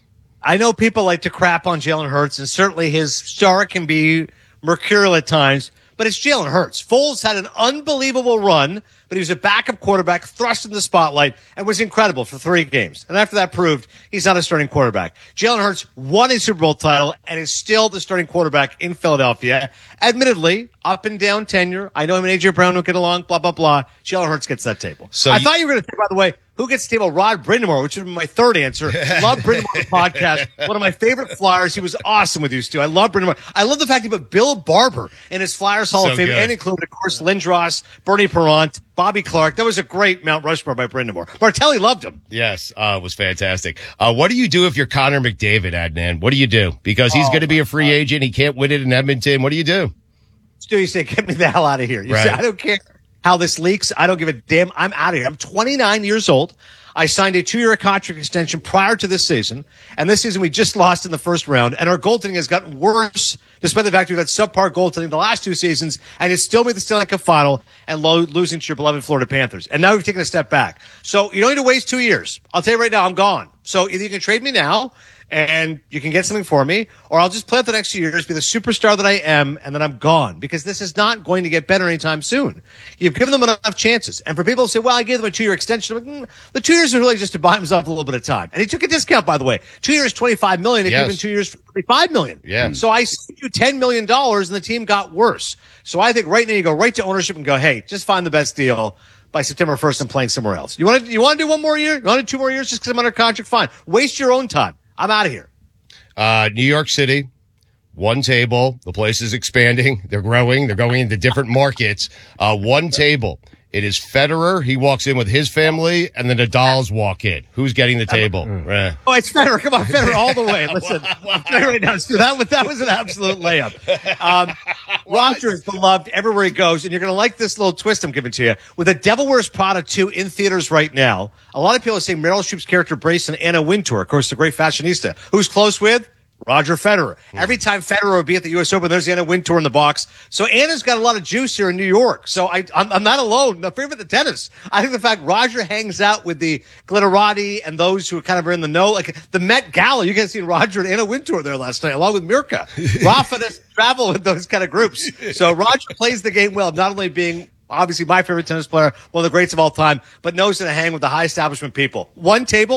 I know people like to crap on Jalen Hurts, and certainly his star can be mercurial at times, but it's Jalen Hurts. Foles had an unbelievable run, but he was a backup quarterback thrust in the spotlight and was incredible for three games. And after that proved he's not a starting quarterback. Jalen Hurts won a Super Bowl title and is still the starting quarterback in Philadelphia. Admittedly, up and down tenure. I know him and A J Brown don't get along, blah, blah, blah. Jalen Hurts gets that table.
So
I
you-
thought you were going to say, by the way, who gets the table? Rod Brindamore, which would be my third answer. Love Brindamore's podcast. One of my favorite Flyers. He was awesome with you, Stu. I love Brindamore. I love the fact he put Bill Barber in his Flyers Hall
So
of Fame
good.
and included, of course, Lindros, Bernie Perrant, Bobby Clark. That was a great Mount Rushmore by Brindamore. Martelli loved him.
Yes, uh, it was fantastic. Uh, what do you do if you're Connor McDavid, Adnan? What do you do? Because he's
Oh,
going to be a free agent. He can't win it in Edmonton. What do you do?
Stu, you say, get me the hell out of here. You say,
Right.
I don't care how this leaks. I don't give a damn. I'm out of here. I'm twenty-nine years old. I signed a two-year contract extension prior to this season, and this season we just lost in the first round, and our goaltending has gotten worse, despite the fact we've had subpar goaltending the last two seasons, and it's still made the Stanley Cup final and lo- losing to your beloved Florida Panthers. And now we've taken a step back. So you don't need to waste two years. I'll tell you right now, I'm gone. So either you can trade me now, and you can get something for me, or I'll just play out the next few years, be the superstar that I am, and then I'm gone, because this is not going to get better anytime soon. You've given them enough chances. And for people to say, well, I gave them a two-year extension, I'm like, mm, the two years was really just to buy himself a little bit of time. And he took a discount, by the way. Two years, twenty-five million dollars. If
Yes.
you've been two years, for twenty-five million dollars.
Yeah.
So I sent you ten million dollars, and the team got worse. So I think right now you go right to ownership and go, hey, just find the best deal. By September first, I'm playing somewhere else. You want to, you want to do one more year? You want to do two more years just because I'm under contract? Fine. Waste your own time. I'm out of here.
Uh, New York City, one table. The place is expanding. They're growing. They're going into different markets. Uh, one table. It is Federer. He walks in with his family, and the Nadals walk in. Who's getting the table? Eh.
Oh, it's Federer. Come on, Federer all the way. Listen, I'm telling you right now, Stu, that was, that was an absolute layup. Um, Roger is beloved everywhere he goes, and you're going to like this little twist I'm giving to you. With The Devil Wears Prada two in theaters right now, a lot of people are saying Meryl Streep's character Brace and Anna Wintour, of course, the great fashionista, who's close with Roger Federer. Every time Federer would be at the U S Open, there's Anna Wintour in the box. So Anna's got a lot of juice here in New York. So I, I'm, I'm not alone. The favorite the tennis. I think the fact Roger hangs out with the glitterati and those who kind of are in the know, like the Met Gala. You guys seen Roger and Anna Wintour there last night, along with Mirka. Rafa doesn't travel with those kind of groups. So Roger plays the game well, not only being obviously my favorite tennis player, one of the greats of all time, but knows how to hang with the high establishment people. One table.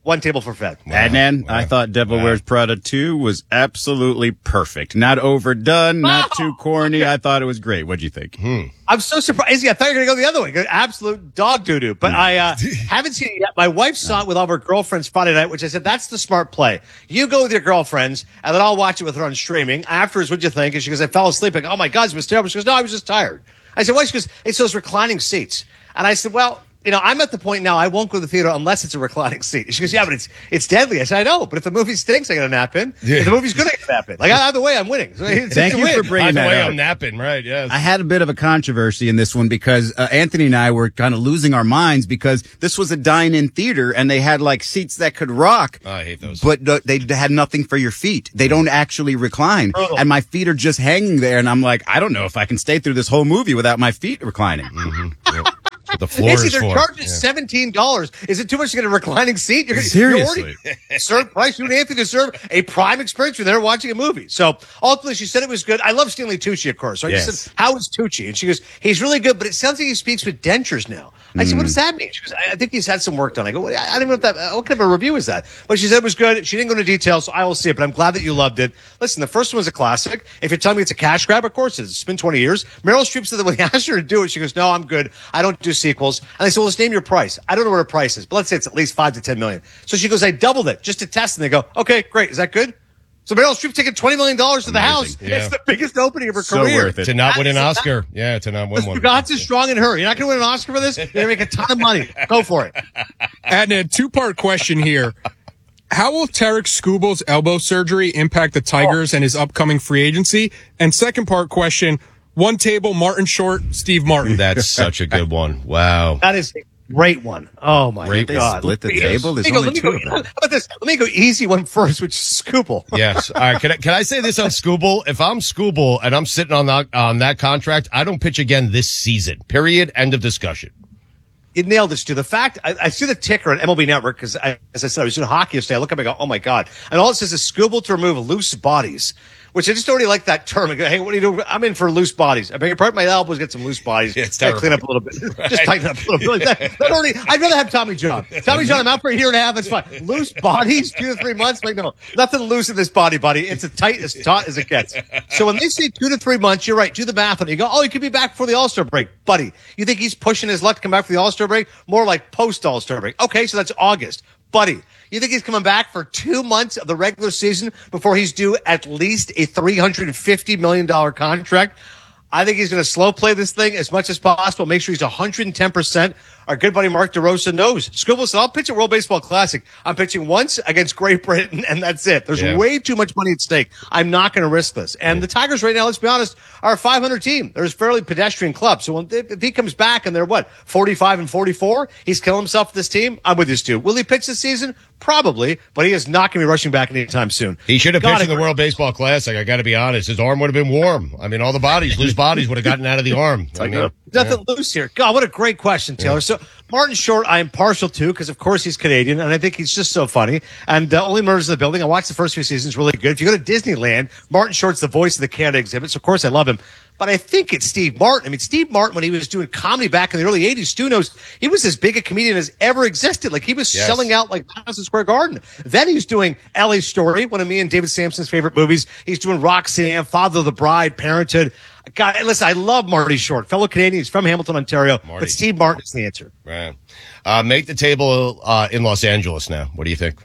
one table for Fed.
Adnan, I thought Devil Wears Prada two was absolutely perfect. Not overdone, not too corny. I thought it was great. What'd you think?
Hmm.
I'm so surprised. I thought you were going to go the other way. Absolute dog doo-doo. But I uh, haven't seen it yet. My wife saw it with all of her girlfriends Friday night, which I said, that's the smart play. You go with your girlfriends, and then I'll watch it with her on streaming. Afterwards, what'd you think? And she goes, I fell asleep. I go, oh, my God, it was terrible. She goes, no, I was just tired. I said, why? She goes, it's those reclining seats. And I said, well, you know, I'm at the point now I won't go to the theater unless it's a reclining seat. She goes, yeah, but it's it's deadly. I said, I know, but if the movie stinks, I got to nap in.
Yeah.
If the movie's good, I got to nap in. Like, either way, I'm winning. So it's,
Thank
it's a
you
win.
for bringing
By the
that
way,
up.
I'm napping, right? Yes.
I had a bit of a controversy in this one because uh, Anthony and I were kind of losing our minds because this was a dine-in theater and they had like seats that could rock.
Oh, I hate those.
But uh, they had nothing for your feet. They don't actually recline.
Oh.
And my feet are just hanging there. And I'm like, I don't know if I can stay through this whole movie without my feet reclining.
Mm-hmm. Yep. The floor
It's
is
either
for.
charging
Yeah.
seventeen dollars. Is it too much to get a reclining seat? You're,
Seriously.
You're already served price. You and Anthony deserve a prime experience. You're there watching a movie. So ultimately, she said it was good. I love Stanley Tucci, of course. So I
Yes.
just said, how is Tucci? And she goes, he's really good, but it sounds like he speaks with dentures now. I said, what does that mean? She goes, I I think he's had some work done. I go, well, I don't even know what that, what kind of a review is that? But she said it was good. She didn't go into details, so I will see it, but I'm glad that you loved it. Listen, the first one was a classic. If you're telling me it's a cash grab, of course it is. It's been twenty years. Meryl Streep said that when he asked her to do it, she goes, no, I'm good. I don't do sequels. And I said, well, let's name your price. I don't know what her price is, but let's say it's at least five to ten million. So she goes, I doubled it just to test. And they go, okay, great. Is that good? So Meryl Streep taking twenty million dollars to the house.
Yeah.
It's the biggest opening of her
So
career.
worth it.
To not win an
That is-
Oscar. Yeah, to not win
Mister
one.
Gott's is strong in her. You're not going to win an Oscar for this? You're going to make a ton of money. Go for it.
Adnan, two-part question here. How will Tarek Skubal's elbow surgery impact the Tigers and his upcoming free agency? And second part question, one table, Martin Short, Steve Martin.
That's such a good one. Wow.
That is a great one. Oh, my
Great
God.
Split the
Let me-
table. There's
let me go-
only
let me
two
go-
of them.
How about this? Let me go easy one first, which is Scoople.
Yes. All right. Can I, can I say this on Scooble? If I'm Scooble and I'm sitting on that, on that contract, I don't pitch again this season. Period. End of discussion.
You nailed this, too. The fact, I, I see the ticker on M L B Network because, as I said, I was doing hockey yesterday. I look up and I go, oh, my God. And all it says is Scooble to remove loose bodies, which I just already like that term. I go, hey, what are you doing? I'm in for loose bodies. I beg your pardon, my elbows get some loose bodies.
Yeah, it's
Gotta
terrible.
clean up a little bit. Just tighten up a little bit. That, that already, I'd rather have Tommy John. Tommy John, I'm out for a year and a half. That's fine. Loose bodies, two to three months. Like, no, nothing loose in this body, buddy. It's as tight, as taut as it gets. So when they say two to three months, you're right. Do the math on it. You go, oh, he could be back before the All-Star break. Buddy, you think he's pushing his luck to come back for the All-Star break? More like post-All-Star break. Okay, so that's August. Buddy, you think he's coming back for two months of the regular season before he's due at least a three hundred fifty million dollars contract? I think he's going to slow play this thing as much as possible. Make sure he's one hundred ten percent. Our good buddy Mark DeRosa knows. Scooble said, I'll pitch at World Baseball Classic. I'm pitching once against Great Britain, and that's it. There's
Yeah.
way too much money at stake. I'm not going to risk this. And the Tigers right now, let's be honest, are a five hundred team. They're a fairly pedestrian club. So when, if he comes back and they're, what, forty-five and forty-four, he's killing himself with this team. I'm with this too. Will he pitch this season? Probably, but he is not going to be rushing back anytime soon.
He should have
God,
pitched in the World Baseball Classic. I got to be honest. His arm would have been warm. I mean, all the bodies, loose bodies would have gotten out of the arm. I mean,
Nothing loose here. God, what a great question, Taylor.
Yeah.
So Martin Short, I am partial to because, of course, he's Canadian, and I think he's just so funny. And uh, Only Murders in the Building, I watched the first few seasons, really good. If you go to Disneyland, Martin Short's the voice of the Canada exhibit, so of course I love him. But I think it's Steve Martin. I mean, Steve Martin, when he was doing comedy back in the early eighties, Stu knows he was as big a comedian as ever existed. Like, he was
Yes.
selling out like Madison Square Garden. Then he's doing L A Story, one of me and David Sampson's favorite movies. He's doing Roxanne, Father of the Bride, Parenthood. God, listen, I love Marty Short, fellow Canadian. He's from Hamilton, Ontario.
Marty.
But Steve Martin is the answer.
right. Uh, make the table uh, in Los Angeles now. What do you think?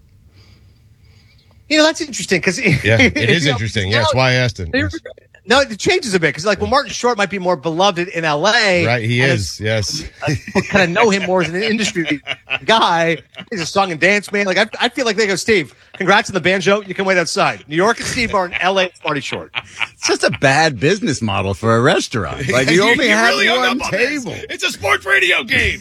You know, that's interesting because
Yeah, it is interesting. Yeah, that's why I asked it. Yes.
No, it changes a bit because, like, well, Martin Short might be more beloved in L A.
Right, he
and
is. Yes.
People kind of know him more as an industry guy. He's a song and dance man. Like, I, I feel like they go, Steve, congrats on the banjo. You can wait outside. New York is Steve Martin. L A is Marty Short.
It's just a bad business model for a restaurant. Like, you only
You
have
really hung
one
up on this.
table.
It's a sports radio game.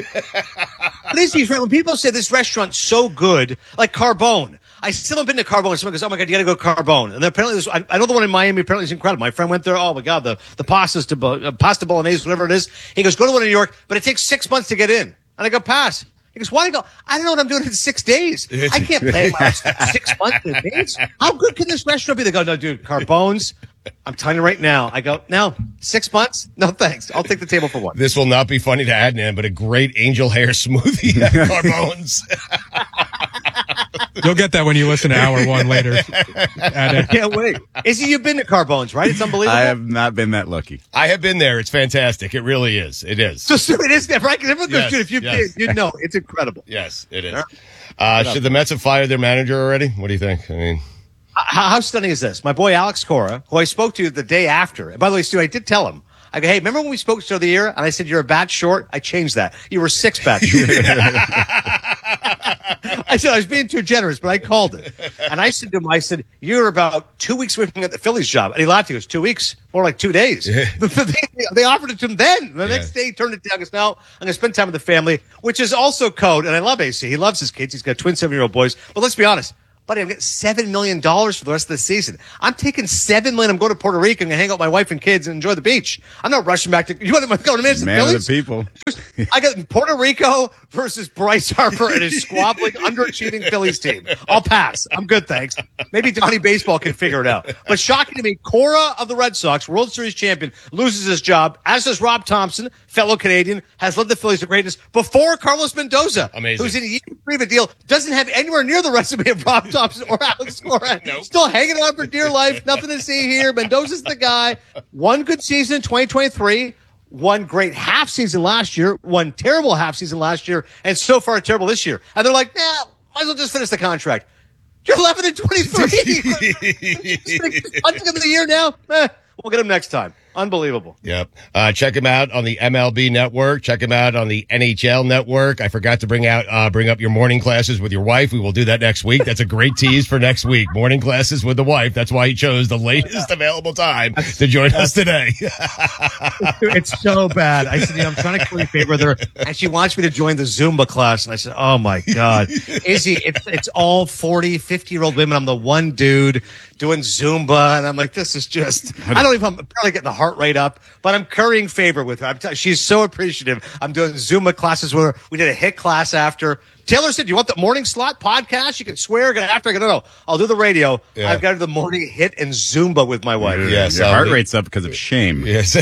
But is he, when people say this restaurant's so good, like Carbone. I still haven't been to Carbone. Someone goes, oh my God, you got to go to Carbone. And then apparently, this, I, I know the one in Miami apparently is incredible. My friend went there. Oh my God, the, the pastas to, uh, pasta bolognese, whatever it is. He goes, go to one in New York, but it takes six months to get in. And I go, pass. He goes, why? I go, I don't know what I'm doing in six days. I can't plan my six months in advance. How good can this restaurant be? They go, no, dude, Carbone's. I'm telling you right now. I go, no, six months? No, thanks. I'll take the table for one.
This will not be funny to Adnan, but a great angel hair smoothie at Carbone's.
You'll get that when you listen to hour one later.
I can't wait. Izzy, you've been to Carbone's, right? It's unbelievable.
I have not been that lucky.
I have been there. It's fantastic. It really is. It is.
So, so it is, right? Because everyone goes,
Yes,
dude, if you've
yes.
been, you know, it's incredible.
Yes, it is. Uh, should the Mets have fired their manager already? What do you think? I mean,
How, how stunning is this? My boy Alex Cora, who I spoke to the day after. And by the way, Stu, I did tell him. I go, hey, remember when we spoke to the other year? And I said, you're a bat short? I changed that. You were six bats short. I said, I was being too generous, but I called it. And I said to him, I said, you're about two weeks away from getting the Phillies job. And he laughed. He goes, two weeks? More like two days. they, they offered it to him then. The yeah. next day, he turned it down. He goes, no, I'm going to spend time with the family, which is also code. And I love A C. He loves his kids. He's got twin seven-year-old boys. But let's be honest. Buddy, I'm getting seven million dollars for the rest of the season. I'm taking seven million dollars. I'm going to Puerto Rico and going to hang out with my wife and kids and enjoy the beach. I'm not rushing back to, you want to go to Minnesota
Man
Phillies?
of the people.
I got Puerto Rico versus Bryce Harper and his squabbling, underachieving Phillies team. I'll pass. I'm good, thanks. Maybe Donnie Baseball can figure it out. But shocking to me, Cora of the Red Sox, World Series champion, loses his job, as does Rob Thompson, fellow Canadian, has led the Phillies to greatness before Carlos Mendoza,
Amazing.
who's in a year three of a deal, doesn't have anywhere near the resume of Rob Thompson or Alex Cora. Nope. Still hanging on for dear life. Nothing to see here. Mendoza's the guy. One good season in twenty twenty-three. One great half season last year. One terrible half season last year. And so far terrible this year. And they're like, nah, might as well just finish the contract. You're eleven and twenty-three. Punching him of the year now? Eh, we'll get him next time. Unbelievable.
Yep. Uh, check him out on the M L B network. Check him out on the N H L network. I forgot to bring out, uh, bring up your morning classes with your wife. We will do that next week. That's a great tease for next week. Morning classes with the wife. That's why he chose the latest available time to join us today.
It's so bad. I said, you know, I'm trying to curry favor with her, and she wants me to join the Zumba class. And I said, oh my God. Izzy, it's, it's all forty, fifty year old women. I'm the one dude doing Zumba. And I'm like, this is just, I don't even, I'm probably getting the heart rate up, but I'm currying favor with her. I'm t- she's so appreciative. I'm doing Zumba classes with her. We did a hit class after. Taylor said, do you want the morning slot podcast? You can swear. After I go, no, no, I'll do the radio.
Yeah.
I've got to do the morning hit and Zumba with my wife.
Yes.
Your
I'll
heart
leave-
rate's up because of shame.
Yes.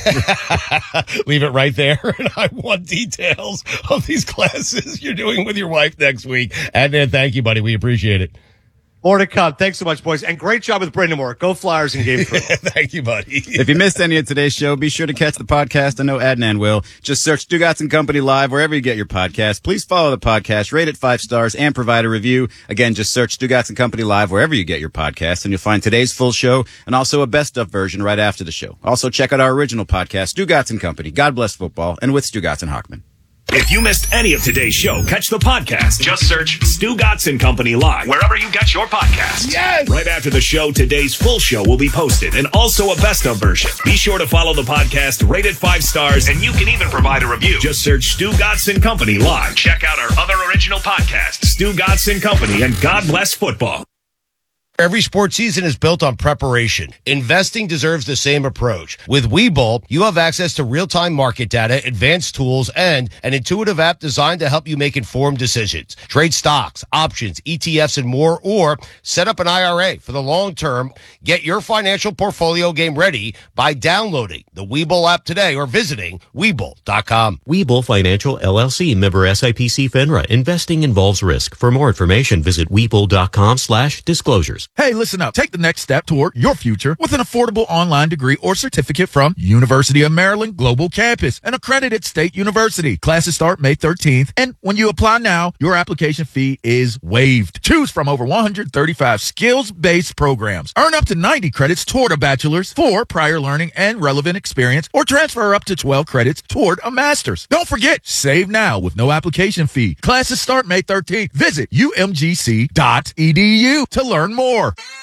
Leave it right there. And I want details of these classes you're doing with your wife next week. And then thank you, buddy. We appreciate it.
More to come. Thanks so much, boys. And great job with Brendan Moore. Go Flyers and Game three.
Thank you, buddy.
If you missed any of today's show, be sure to catch the podcast. I know Adnan will. Just search Stugatz and Company Live wherever you get your podcast. Please follow the podcast, rate it five stars, and provide a review. Again, just search Stugatz and Company Live wherever you get your podcast, and you'll find today's full show and also a best of version right after the show. Also, check out our original podcast, Stugatz and Company. God bless football, and with Stugatz and Hockman.
If you missed any of today's show, catch the podcast. Just search Stugatz and Company Live wherever you get your podcast.
Yes!
Right after the show, today's full show will be posted and also a best of version. Be sure to follow the podcast, rate it five stars, and you can even provide a review. Just search Stugatz and Company Live. Check out our other original podcasts, Stugatz and Company and God Bless Football.
Every sports season is built on preparation. Investing deserves the same approach. With Webull, you have access to real-time market data, advanced tools, and an intuitive app designed to help you make informed decisions. Trade stocks, options, E T Fs, and more, or set up an I R A for the long term. Get your financial portfolio game ready by downloading the Webull app today or visiting Webull dot com.
Webull Financial, L L C, member S I P C FINRA. Investing involves risk. For more information, visit Webull dot com slash disclosures.
Hey, listen up. Take the next step toward your future with an affordable online degree or certificate from University of Maryland Global Campus, an accredited state university. Classes start May thirteenth, and when you apply now, your application fee is waived. Choose from over one hundred thirty-five skills-based programs. Earn up to ninety credits toward a bachelor's for prior learning and relevant experience, or transfer up to twelve credits toward a master's. Don't forget, save now with no application fee. Classes start May thirteenth. Visit U M G C dot E D U to learn more.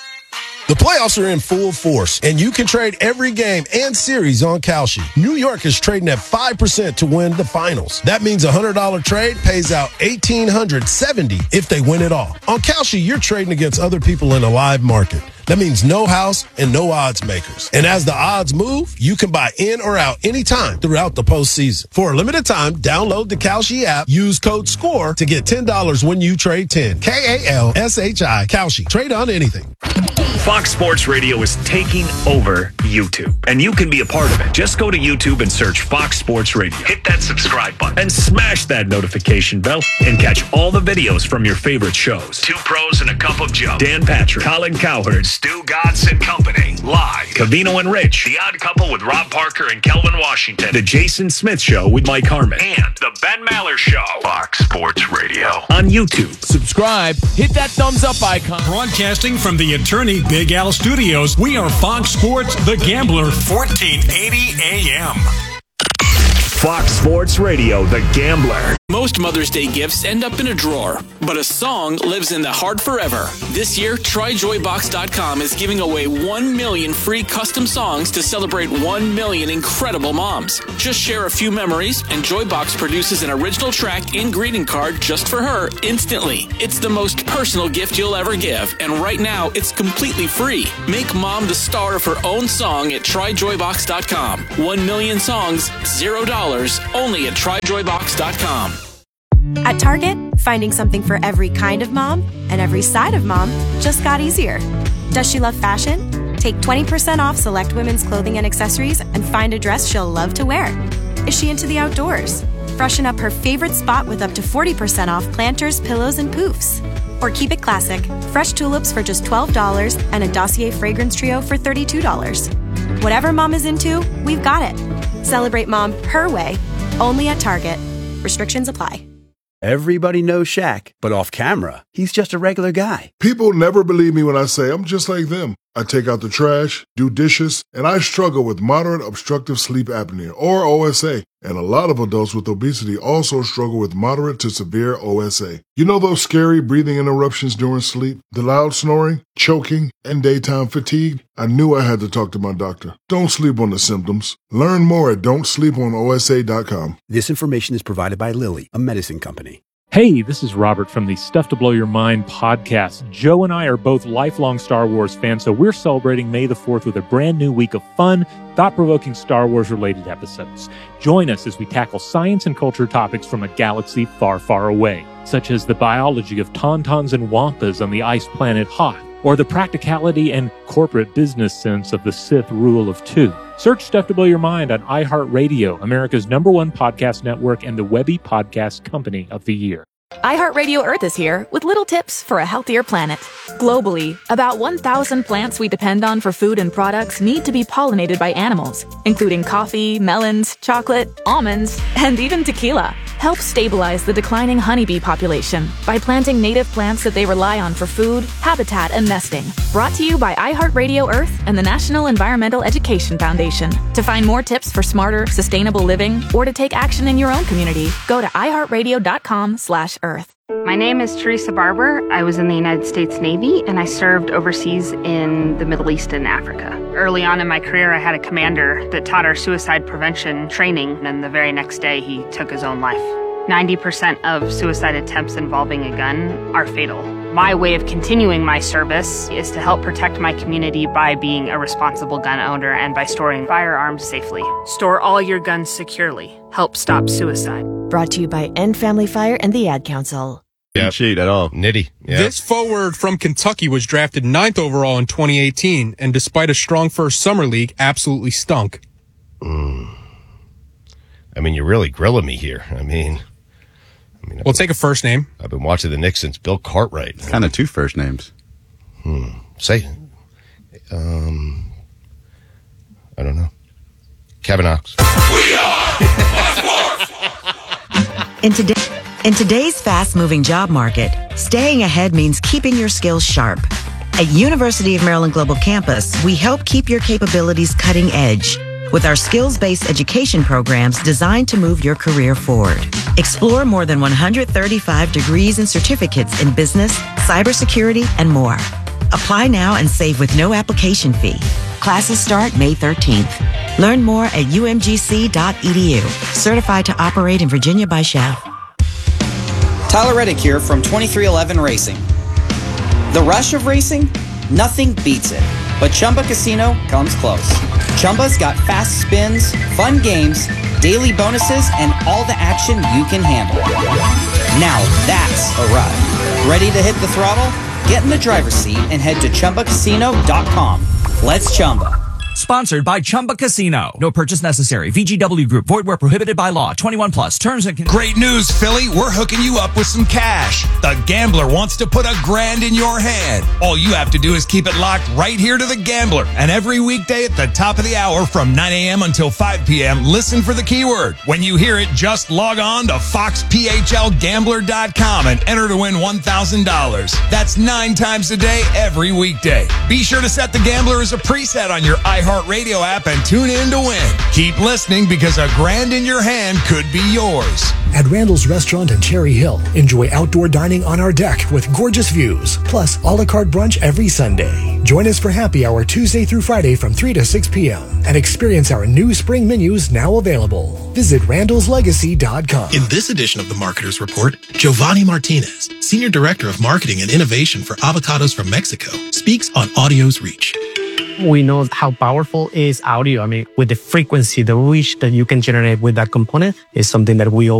The playoffs are in full force, and you can trade every game and series on Kalshi. New York is trading at five percent to win the finals. That means a one hundred dollars trade pays out one thousand eight hundred seventy dollars if they win it all. On Kalshi, you're trading against other people in a live market. That means no house and no odds makers. And as the odds move, you can buy in or out anytime throughout the postseason. For a limited time, download the Kalshi app, use code SCORE to get ten dollars when you trade ten. K A L S H I, Kalshi. Trade on anything.
Fox Sports Radio is taking over YouTube, and you can be a part of it. Just go to YouTube and search Fox Sports Radio. Hit that subscribe button and smash that notification bell and catch all the videos from your favorite shows. Two Pros and a Cup of Joe. Dan Patrick, Colin Cowherd, Stu Godson Company, live. Cavino and Rich, The Odd Couple with Rob Parker and Kelvin Washington. The Jason Smith Show with Mike Harmon. And The Ben Maller Show. Fox Sports Radio. On YouTube.
Subscribe. Hit that thumbs up icon.
Broadcasting from the Attorney Big Al Studios, we are Fox Sports The Gambler, fourteen eighty A M.
Fox Sports Radio, The Gambler.
Most Mother's Day gifts end up in a drawer, but a song lives in the heart forever. This year, try joy box dot com is giving away one million free custom songs to celebrate one million incredible moms. Just share a few memories, and Joybox produces an original track and greeting card just for her instantly. It's the most personal gift you'll ever give, and right now, it's completely free. Make mom the star of her own song at try joy box dot com. One million songs, zero dollars, only at try joy box dot com.
At Target, finding something for every kind of mom and every side of mom just got easier. Does she love fashion? Take twenty percent off select women's clothing and accessories and find a dress she'll love to wear. Is she into the outdoors? Freshen up her favorite spot with up to forty percent off planters, pillows, and poofs. Or keep it classic, fresh tulips for just twelve dollars and a Dossier fragrance trio for thirty-two dollars. Whatever mom is into, we've got it. Celebrate mom her way, only at Target. Restrictions apply.
Everybody knows Shaq, but off camera, he's just a regular guy.
People never believe me when I say I'm just like them. I take out the trash, do dishes, and I struggle with moderate obstructive sleep apnea, or O S A. And a lot of adults with obesity also struggle with moderate to severe O S A. You know those scary breathing interruptions during sleep, the loud snoring, choking, and daytime fatigue? I knew I had to talk to my doctor. Don't sleep on the symptoms. Learn more at don't sleep on O S A dot com.
This information is provided by Lilly, a medicine company.
Hey, this is Robert from the Stuff to Blow Your Mind podcast. Joe and I are both lifelong Star Wars fans, so we're celebrating May the fourth with a brand new week of fun, thought-provoking Star Wars-related episodes. Join us as we tackle science and culture topics from a galaxy far, far away, such as the biology of tauntauns and wampas on the ice planet Hoth, or the practicality and corporate business sense of the Sith rule of two. Search Stuff to Blow Your Mind on iHeartRadio, America's number one podcast network and the Webby Podcast Company of the Year.
iHeartRadio Earth is here with little tips for a healthier planet. Globally, about one thousand plants we depend on for food and products need to be pollinated by animals, including coffee, melons, chocolate, almonds, and even tequila. Help stabilize the declining honeybee population by planting native plants that they rely on for food, habitat, and nesting. Brought to you by iHeartRadio Earth and the National Environmental Education Foundation. To find more tips for smarter, sustainable living, or to take action in your own community, go to iHeartRadio.com slash Earth.
My name is Teresa Barber. I was in the United States Navy, and I served overseas in the Middle East and Africa. Early on in my career, I had a commander that taught our suicide prevention training, and the very next day, he took his own life. ninety percent of suicide attempts involving a gun are fatal. My way of continuing my service is to help protect my community by being a responsible gun owner and by storing firearms safely. Store all your guns securely. Help stop suicide.
Brought to you by End Family Fire and the Ad Council.
Yeah, cheat at all. Nitty. Yeah.
This forward from Kentucky was drafted ninth overall in twenty eighteen, and despite a strong first summer league, absolutely stunk.
Mm. I mean, you're really grilling me here. I mean... I mean,
we'll take a first name.
I've been watching the Knicks since Bill Cartwright.
Kind of two first names.
Hmm. Say, um, I don't know. Kevin Knox.
We are in, today, in today's fast-moving job market, staying ahead means keeping your skills sharp. At University of Maryland Global Campus, we help keep your capabilities cutting edge with our skills-based education programs designed to move your career forward. Explore more than one hundred thirty-five degrees and certificates in business, cybersecurity, and more. Apply now and save with no application fee. Classes start May thirteenth. Learn more at U M G C dot E D U. Certified to operate in Virginia by S C H A F.
Tyler Reddick here from twenty-three eleven Racing. The rush of racing? Nothing beats it. But Chumba Casino comes close. Chumba's got fast spins, fun games, daily bonuses, and all the action you can handle. Now that's a ride. Ready to hit the throttle? Get in the driver's seat and head to Chumba Casino dot com. Let's Chumba.
Sponsored by Chumba Casino. No purchase necessary. V G W Group. Void where prohibited by law. twenty-one plus. Terms and conditions.
Great news, Philly. We're hooking you up with some cash. The Gambler wants to put a grand in your hand. All you have to do is keep it locked right here to The Gambler. And every weekday at the top of the hour from nine a.m. until five p.m., listen for the keyword. When you hear it, just log on to fox p h l gambler dot com and enter to win one thousand dollars. That's nine times a day, every weekday. Be sure to set The Gambler as a preset on your iHeartRadio app and tune in to win. Keep listening because a grand in your hand could be yours.
At Randall's Restaurant in Cherry Hill, enjoy outdoor dining on our deck with gorgeous views, plus a la carte brunch every Sunday. Join us for happy hour Tuesday through Friday from three to six p.m. and experience our new spring menus now available. Visit randalls legacy dot com.
In this edition of the Marketer's Report, Giovanni Martinez, Senior Director of Marketing and Innovation for Avocados from Mexico, speaks on audio's reach.
We know how powerful is audio. I mean, with the frequency, the reach that you can generate with that component is something that we all